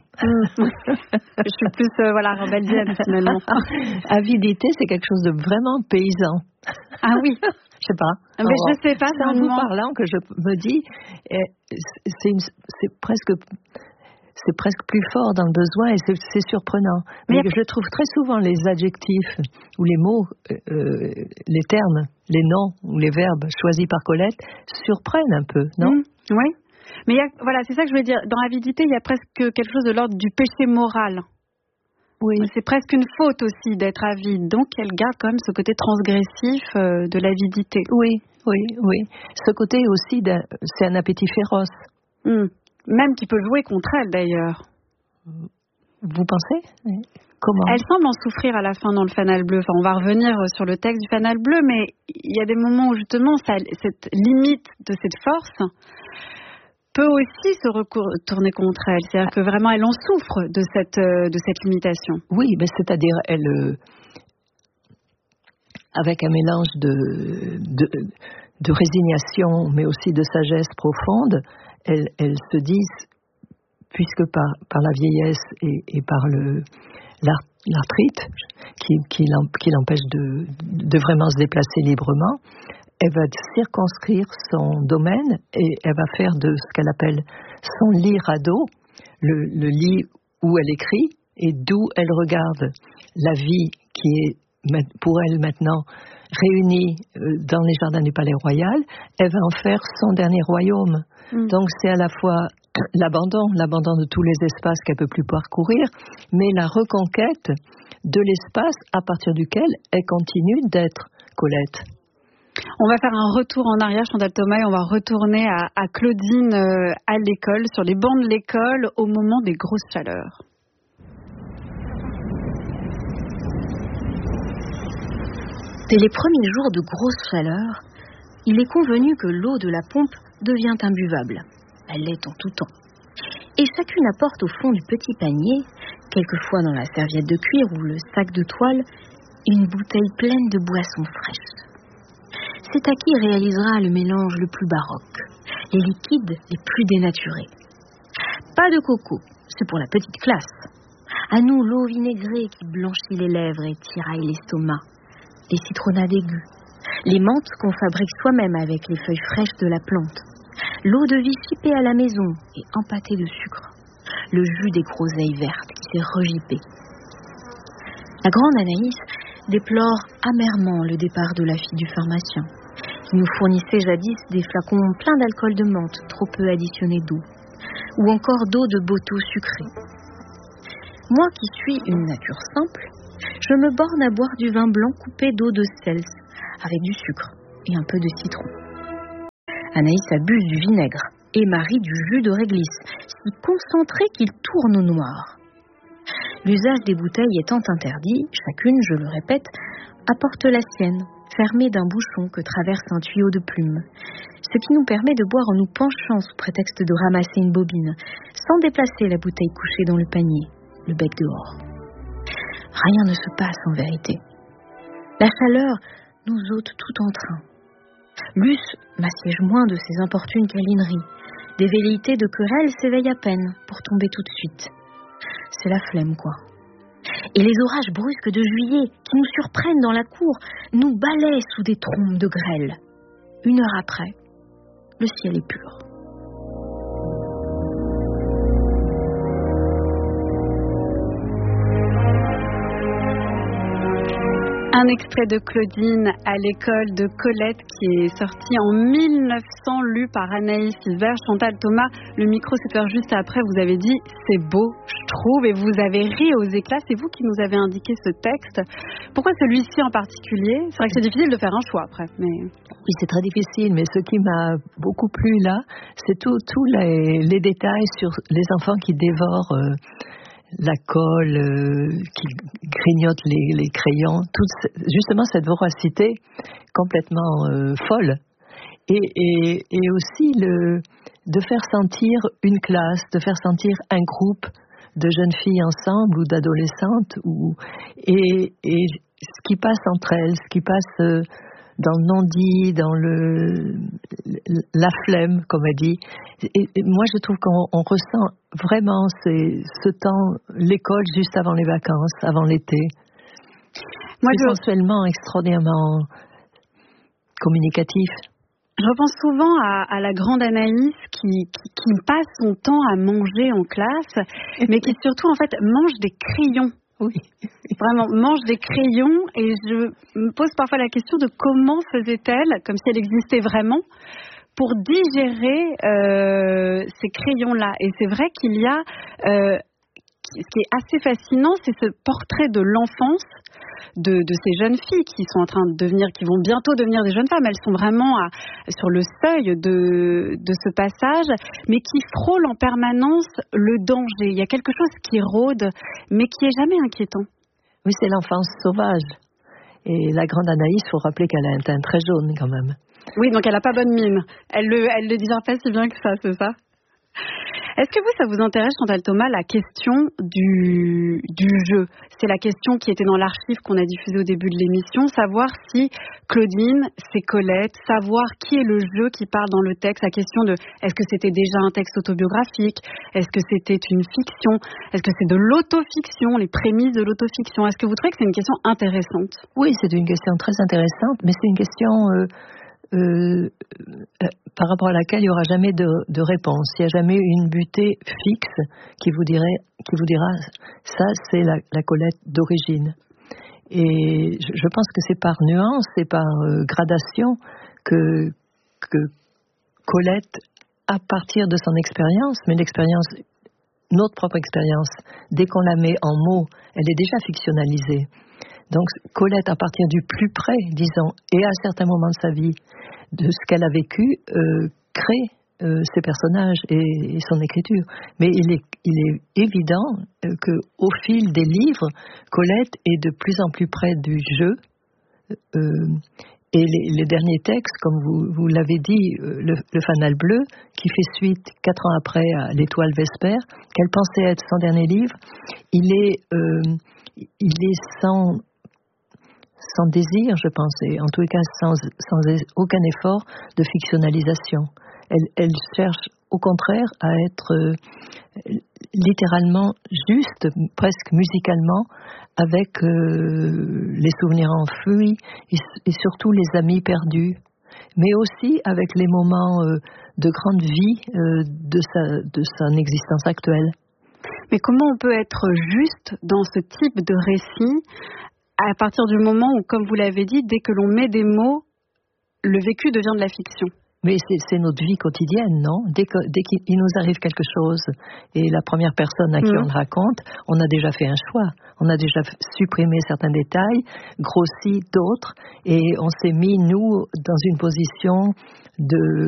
Je suis plus, euh, voilà, rebellienne finalement. Avidité, c'est quelque chose de vraiment paysan. Ah oui. Je sais pas. Mais Alors, je sais pas. C'est en vous parlant que je me dis, c'est, une, c'est presque, c'est presque plus fort dans le besoin et c'est, c'est surprenant. Mais, Mais je trouve très souvent les adjectifs ou les mots, euh, les termes, les noms ou les verbes choisis par Colette surprennent un peu, non? Mmh, oui. Mais il y a, voilà, c'est ça que je veux dire. Dans l'avidité, il y a presque quelque chose de l'ordre du péché moral. Oui. C'est presque une faute aussi d'être avide. Donc, elle garde quand même ce côté transgressif euh, de l'avidité. Oui, oui, oui. Ce côté aussi, c'est un appétit féroce. Mmh. Même qui peut jouer contre elle, d'ailleurs. Vous pensez? Oui. Comment? Elle semble en souffrir à la fin dans le Fanal bleu. Enfin, on va revenir sur le texte du Fanal bleu, mais il y a des moments où, justement, ça, cette limite de cette force peut aussi se retourner contre elle. C'est-à-dire que vraiment, elle en souffre de cette, de cette limitation. Oui, mais c'est-à-dire, elle, euh, avec un mélange de, de, de résignation, mais aussi de sagesse profonde, elle, elle se dit, puisque par, par la vieillesse et, et par le, l'art, l'arthrite, qui, qui, qui l'empêche de, de vraiment se déplacer librement, elle va circonscrire son domaine et elle va faire de ce qu'elle appelle son lit radeau, le, le lit où elle écrit et d'où elle regarde la vie qui est pour elle maintenant réunie dans les jardins du Palais Royal. Elle va en faire son dernier royaume. Mmh. Donc c'est à la fois l'abandon, l'abandon de tous les espaces qu'elle ne peut plus parcourir, mais la reconquête de l'espace à partir duquel elle continue d'être Colette. On va faire un retour en arrière, Chantal Thomas, et on va retourner à, à Claudine euh, à l'école, sur les bancs de l'école, au moment des grosses chaleurs. Dès les premiers jours de grosse chaleur, il est convenu que l'eau de la pompe devient imbuvable. Elle l'est en tout temps. Et chacune apporte au fond du petit panier, quelquefois dans la serviette de cuir ou le sac de toile, une bouteille pleine de boissons fraîches. C'est à qui réalisera le mélange le plus baroque, les liquides les plus dénaturés. Pas de coco, c'est pour la petite classe. À nous, l'eau vinaigrée qui blanchit les lèvres et tiraille l'estomac, les citronnades aiguës, les menthes qu'on fabrique soi-même avec les feuilles fraîches de la plante, l'eau de vie chipée à la maison et empâtée de sucre, le jus des groseilles vertes qui s'est regippé. La grande Anaïs déplore amèrement le départ de la fille du pharmacien, qui nous fournissait jadis des flacons pleins d'alcool de menthe, trop peu additionnés d'eau, ou encore d'eau de Boto sucrée. Moi qui suis une nature simple, je me borne à boire du vin blanc coupé d'eau de Cels, avec du sucre et un peu de citron. Anaïs abuse du vinaigre et Marie du jus de réglisse, si concentré qu'il tourne au noir. L'usage des bouteilles étant interdit, chacune, je le répète, apporte la sienne, fermée d'un bouchon que traverse un tuyau de plume, ce qui nous permet de boire en nous penchant sous prétexte de ramasser une bobine, sans déplacer la bouteille couchée dans le panier, le bec dehors. Rien ne se passe en vérité. La chaleur nous ôte tout entrain. Luce m'assiège moins de ses importunes câlineries. Des velléités de querelle s'éveillent à peine pour tomber tout de suite. C'est la flemme, quoi. Et les orages brusques de juillet qui nous surprennent dans la cour nous balaient sous des trombes de grêle. Une heure après, le ciel est pur. Un extrait de Claudine à l'école de Colette qui est sorti en mille neuf cents, lu par Anaïs Isbert. Chantal Thomas, le micro s'est ouvert juste après, vous avez dit « c'est beau, je trouve » et vous avez ri aux éclats. C'est vous qui nous avez indiqué ce texte. Pourquoi celui-ci en particulier? C'est vrai que c'est difficile de faire un choix après. Mais... Oui, c'est très difficile, mais ce qui m'a beaucoup plu là, c'est tous les, les détails sur les enfants qui dévorent... Euh, la colle, euh, qui grignote les, les crayons, toute, justement cette voracité complètement euh, folle. Et, et, et aussi le, de faire sentir une classe, de faire sentir un groupe de jeunes filles ensemble ou d'adolescentes, ou, et, et ce qui passe entre elles, ce qui passe euh, dans le non-dit, dans le, la flemme, comme elle dit. Et, et moi, je trouve qu'on on ressent vraiment ces, ce temps, l'école juste avant les vacances, avant l'été. Moi, c'est sensuellement, je... extraordinairement communicatif. Je repense souvent à, à la grande Anaïs qui, qui, qui passe son temps à manger en classe, mais qui surtout, en fait, mange des crayons. Oui. Vraiment, mange des crayons, et je me pose parfois la question de comment faisait-elle, comme si elle existait vraiment, pour digérer euh, ces crayons-là. Et c'est vrai qu'il y a, euh, ce qui est assez fascinant, c'est ce portrait de l'enfance de, de ces jeunes filles qui sont en train de devenir, qui vont bientôt devenir des jeunes femmes. Elles sont vraiment à, sur le seuil de, de ce passage, mais qui frôlent en permanence le danger. Il y a quelque chose qui rôde, mais qui est jamais inquiétant. Oui, c'est l'enfance sauvage. Et la grande Anaïs, il faut rappeler qu'elle a un teint très jaune quand même. Oui, donc elle n'a pas bonne mine. Elle le, elle le dira pas si bien que ça, c'est ça? Est-ce que vous, ça vous intéresse, Chantal Thomas, la question du, du jeu? C'est la question qui était dans l'archive qu'on a diffusée au début de l'émission, savoir si Claudine, c'est Colette, savoir qui est le jeu qui parle dans le texte, la question de est-ce que c'était déjà un texte autobiographique, est-ce que c'était une fiction, est-ce que c'est de l'autofiction, les prémices de l'autofiction? Est-ce que vous trouvez que c'est une question intéressante? Oui, c'est une question très intéressante, mais c'est une question... Euh... Euh, euh, par rapport à laquelle il n'y aura jamais de, de réponse. Il n'y a jamais une butée fixe qui vous, dirait, qui vous dira ça, c'est la, la Colette d'origine. Et je, je pense que c'est par nuance et par euh, gradation que, que Colette, à partir de son expérience, mais l'expérience, notre propre expérience, dès qu'on la met en mots, elle est déjà fictionnalisée. Donc Colette, à partir du plus près, disons, et à certains moments de sa vie, de ce qu'elle a vécu, euh, crée euh, ses personnages et, et son écriture. Mais il est, il est évident euh, qu'au fil des livres, Colette est de plus en plus près du jeu. Euh, et les, les derniers textes, comme vous, vous l'avez dit, euh, le, le Fanal bleu, qui fait suite quatre ans après à l'Étoile Vespère, qu'elle pensait être son dernier livre, il est, euh, il est sans... sans désir, je pense, et en tous les cas sans, sans aucun effort de fictionnalisation. Elle, elle cherche au contraire à être euh, littéralement juste, presque musicalement, avec euh, les souvenirs enfouis et, et surtout les amis perdus, mais aussi avec les moments euh, de grande vie euh, de, sa, de son existence actuelle. Mais comment on peut être juste dans ce type de récit à partir du moment où, comme vous l'avez dit, dès que l'on met des mots, le vécu devient de la fiction? Mais c'est, c'est notre vie quotidienne, non? Dès, que, dès qu'il nous arrive quelque chose et la première personne à qui mmh. on le raconte, on a déjà fait un choix. On a déjà supprimé certains détails, grossi d'autres, et on s'est mis, nous, dans une position de,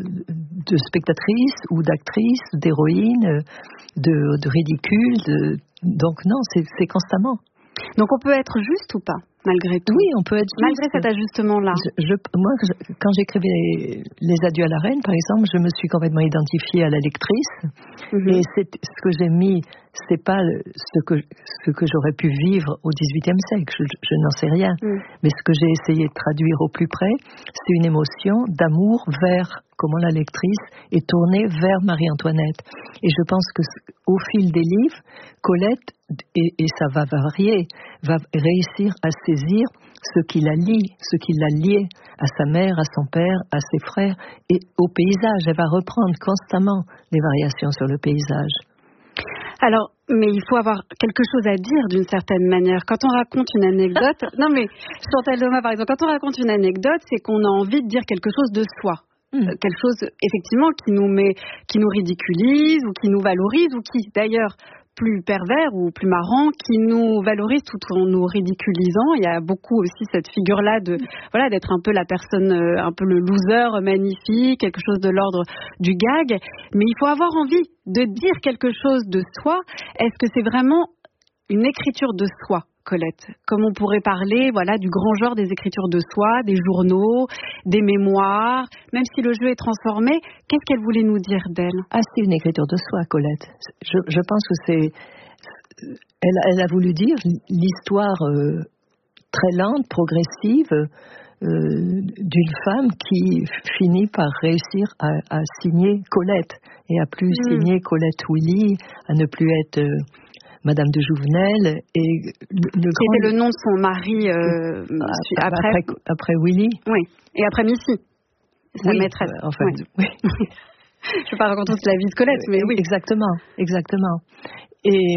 de spectatrice ou d'actrice, d'héroïne, de, de ridicule. De, donc non, c'est, c'est constamment. Donc on peut être juste ou pas, malgré tout? Oui, on peut être juste. Malgré cet ajustement-là. Je, je, moi, je, quand j'écrivais les, les Adieux à la Reine, par exemple, je me suis complètement identifiée à la lectrice. Mm-hmm. Et c'est, ce que j'ai mis, c'est pas ce que, ce que j'aurais pu vivre au dix-huitième siècle. Je, je n'en sais rien. Mm. Mais ce que j'ai essayé de traduire au plus près, c'est une émotion d'amour vers comment la lectrice est tournée vers Marie-Antoinette. Et je pense que au fil des livres, Colette, et, et ça va varier, va réussir à saisir ce qui la lie, ce qui l'a lié à sa mère, à son père, à ses frères et au paysage. Elle va reprendre constamment les variations sur le paysage. Alors, mais il faut avoir quelque chose à dire d'une certaine manière. Quand on raconte une anecdote, non mais Chantal Thomas par exemple, quand on raconte une anecdote, c'est qu'on a envie de dire quelque chose de soi. Mmh. Quelque chose effectivement qui nous met, qui nous ridiculise ou qui nous valorise ou qui d'ailleurs plus pervers ou plus marrant, qui nous valorise tout en nous ridiculisant. Il y a beaucoup aussi cette figure-là de, voilà, d'être un peu la personne, un peu le loser magnifique, quelque chose de l'ordre du gag. Mais il faut avoir envie de dire quelque chose de soi. Est-ce que c'est vraiment une écriture de soi, Colette? Comme on pourrait parler, voilà, du grand genre des écritures de soi, des journaux, des mémoires, même si le jeu est transformé, qu'est-ce qu'elle voulait nous dire d'elle? Ah, c'est une écriture de soi, Colette. Je, je pense que c'est... Elle, elle a voulu dire l'histoire euh, très lente, progressive, euh, d'une femme qui finit par réussir à, à signer Colette, et à plus mmh. signer Colette Willy, à ne plus être... Euh, Madame de Jouvenel et le, le grand... C'était le nom de son mari euh, après, après après Willy. Oui, et après Missy, sa oui, maîtresse. En fait, oui. oui. Je ne vais pas raconter toute la vie de Colette, mais oui. Exactement, exactement. Et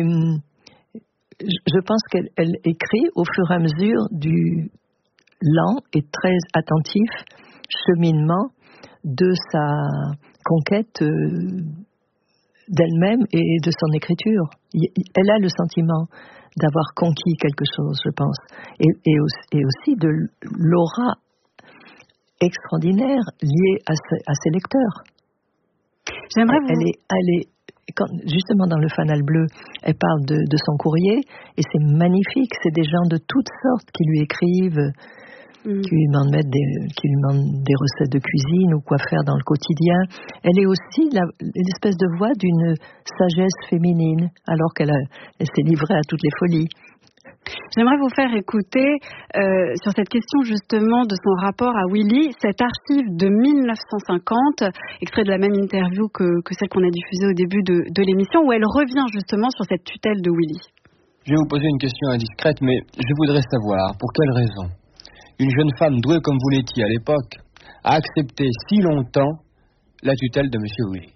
je pense qu'elle elle écrit au fur et à mesure du lent et très attentif cheminement de sa conquête euh, d'elle-même et de son écriture. Elle a le sentiment d'avoir conquis quelque chose, je pense, et, et, aussi, et aussi de l'aura extraordinaire liée à, ses, à ses lecteurs. J'aimerais elle, vous... elle est, elle est quand, justement dans le Fanal Bleu, elle parle de, de son courrier, et c'est magnifique, c'est des gens de toutes sortes qui lui écrivent, Mmh. qui lui demandent mettre des, qui lui demandent des recettes de cuisine ou quoi faire dans le quotidien. Elle est aussi la, l'espèce de voix d'une sagesse féminine, alors qu'elle a, elle s'est livrée à toutes les folies. J'aimerais vous faire écouter euh, sur cette question justement de son rapport à Willy, cette archive de mille neuf cent cinquante, extrait de la même interview que, que celle qu'on a diffusée au début de, de l'émission, où elle revient justement sur cette tutelle de Willy. Je vais vous poser une question indiscrète, mais je voudrais savoir pour quelle raison une jeune femme douée comme vous l'étiez à l'époque a accepté si longtemps la tutelle de M. Willy.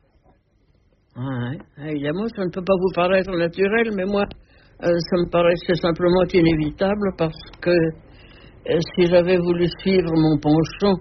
Ah, évidemment, ça ne peut pas vous paraître naturel, mais moi, euh, ça me paraissait simplement inévitable parce que euh, si j'avais voulu suivre mon penchant,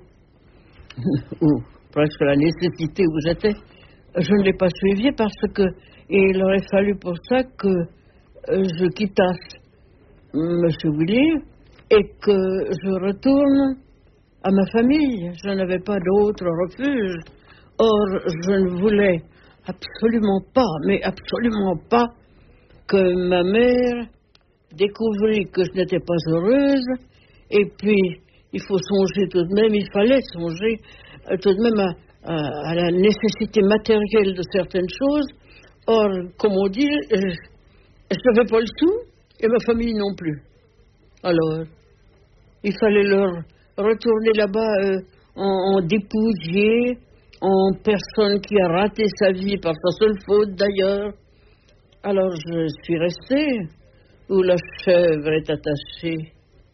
ou presque la nécessité où j'étais, je ne l'ai pas suivi parce que il aurait fallu pour ça que euh, je quittasse M. Willy et que je retourne à ma famille. Je n'avais pas d'autre refuge. Or, je ne voulais absolument pas, mais absolument pas, que ma mère découvrit que je n'étais pas heureuse. Et puis, il faut songer tout de même, il fallait songer euh, tout de même à, à, à la nécessité matérielle de certaines choses. Or, comme on dit, je n'avais pas le sou et ma famille non plus. Alors, il fallait leur retourner là-bas euh, en, en dépouillé, en personne qui a raté sa vie par sa seule faute d'ailleurs. Alors je suis restée où la chèvre est attachée.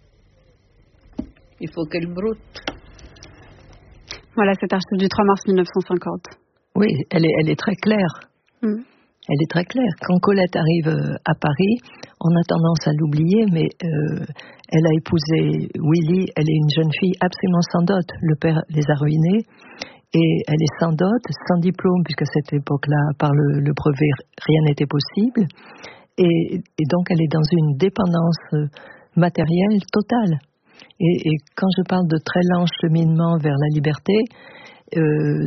Il faut qu'elle broute. Voilà cette archive du trois mars mille neuf cent cinquante. Oui, elle est, elle est très claire. Mm. Elle est très claire. Quand Colette arrive à Paris, on a tendance à l'oublier, mais euh, elle a épousé Willy. Elle est une jeune fille absolument sans dot. Le père les a ruinés. Et elle est sans dot, sans diplôme, puisqu'à cette époque-là, par le, le brevet, rien n'était possible. Et, et donc, elle est dans une dépendance matérielle totale. Et, et quand je parle de très lent cheminement vers la liberté, euh,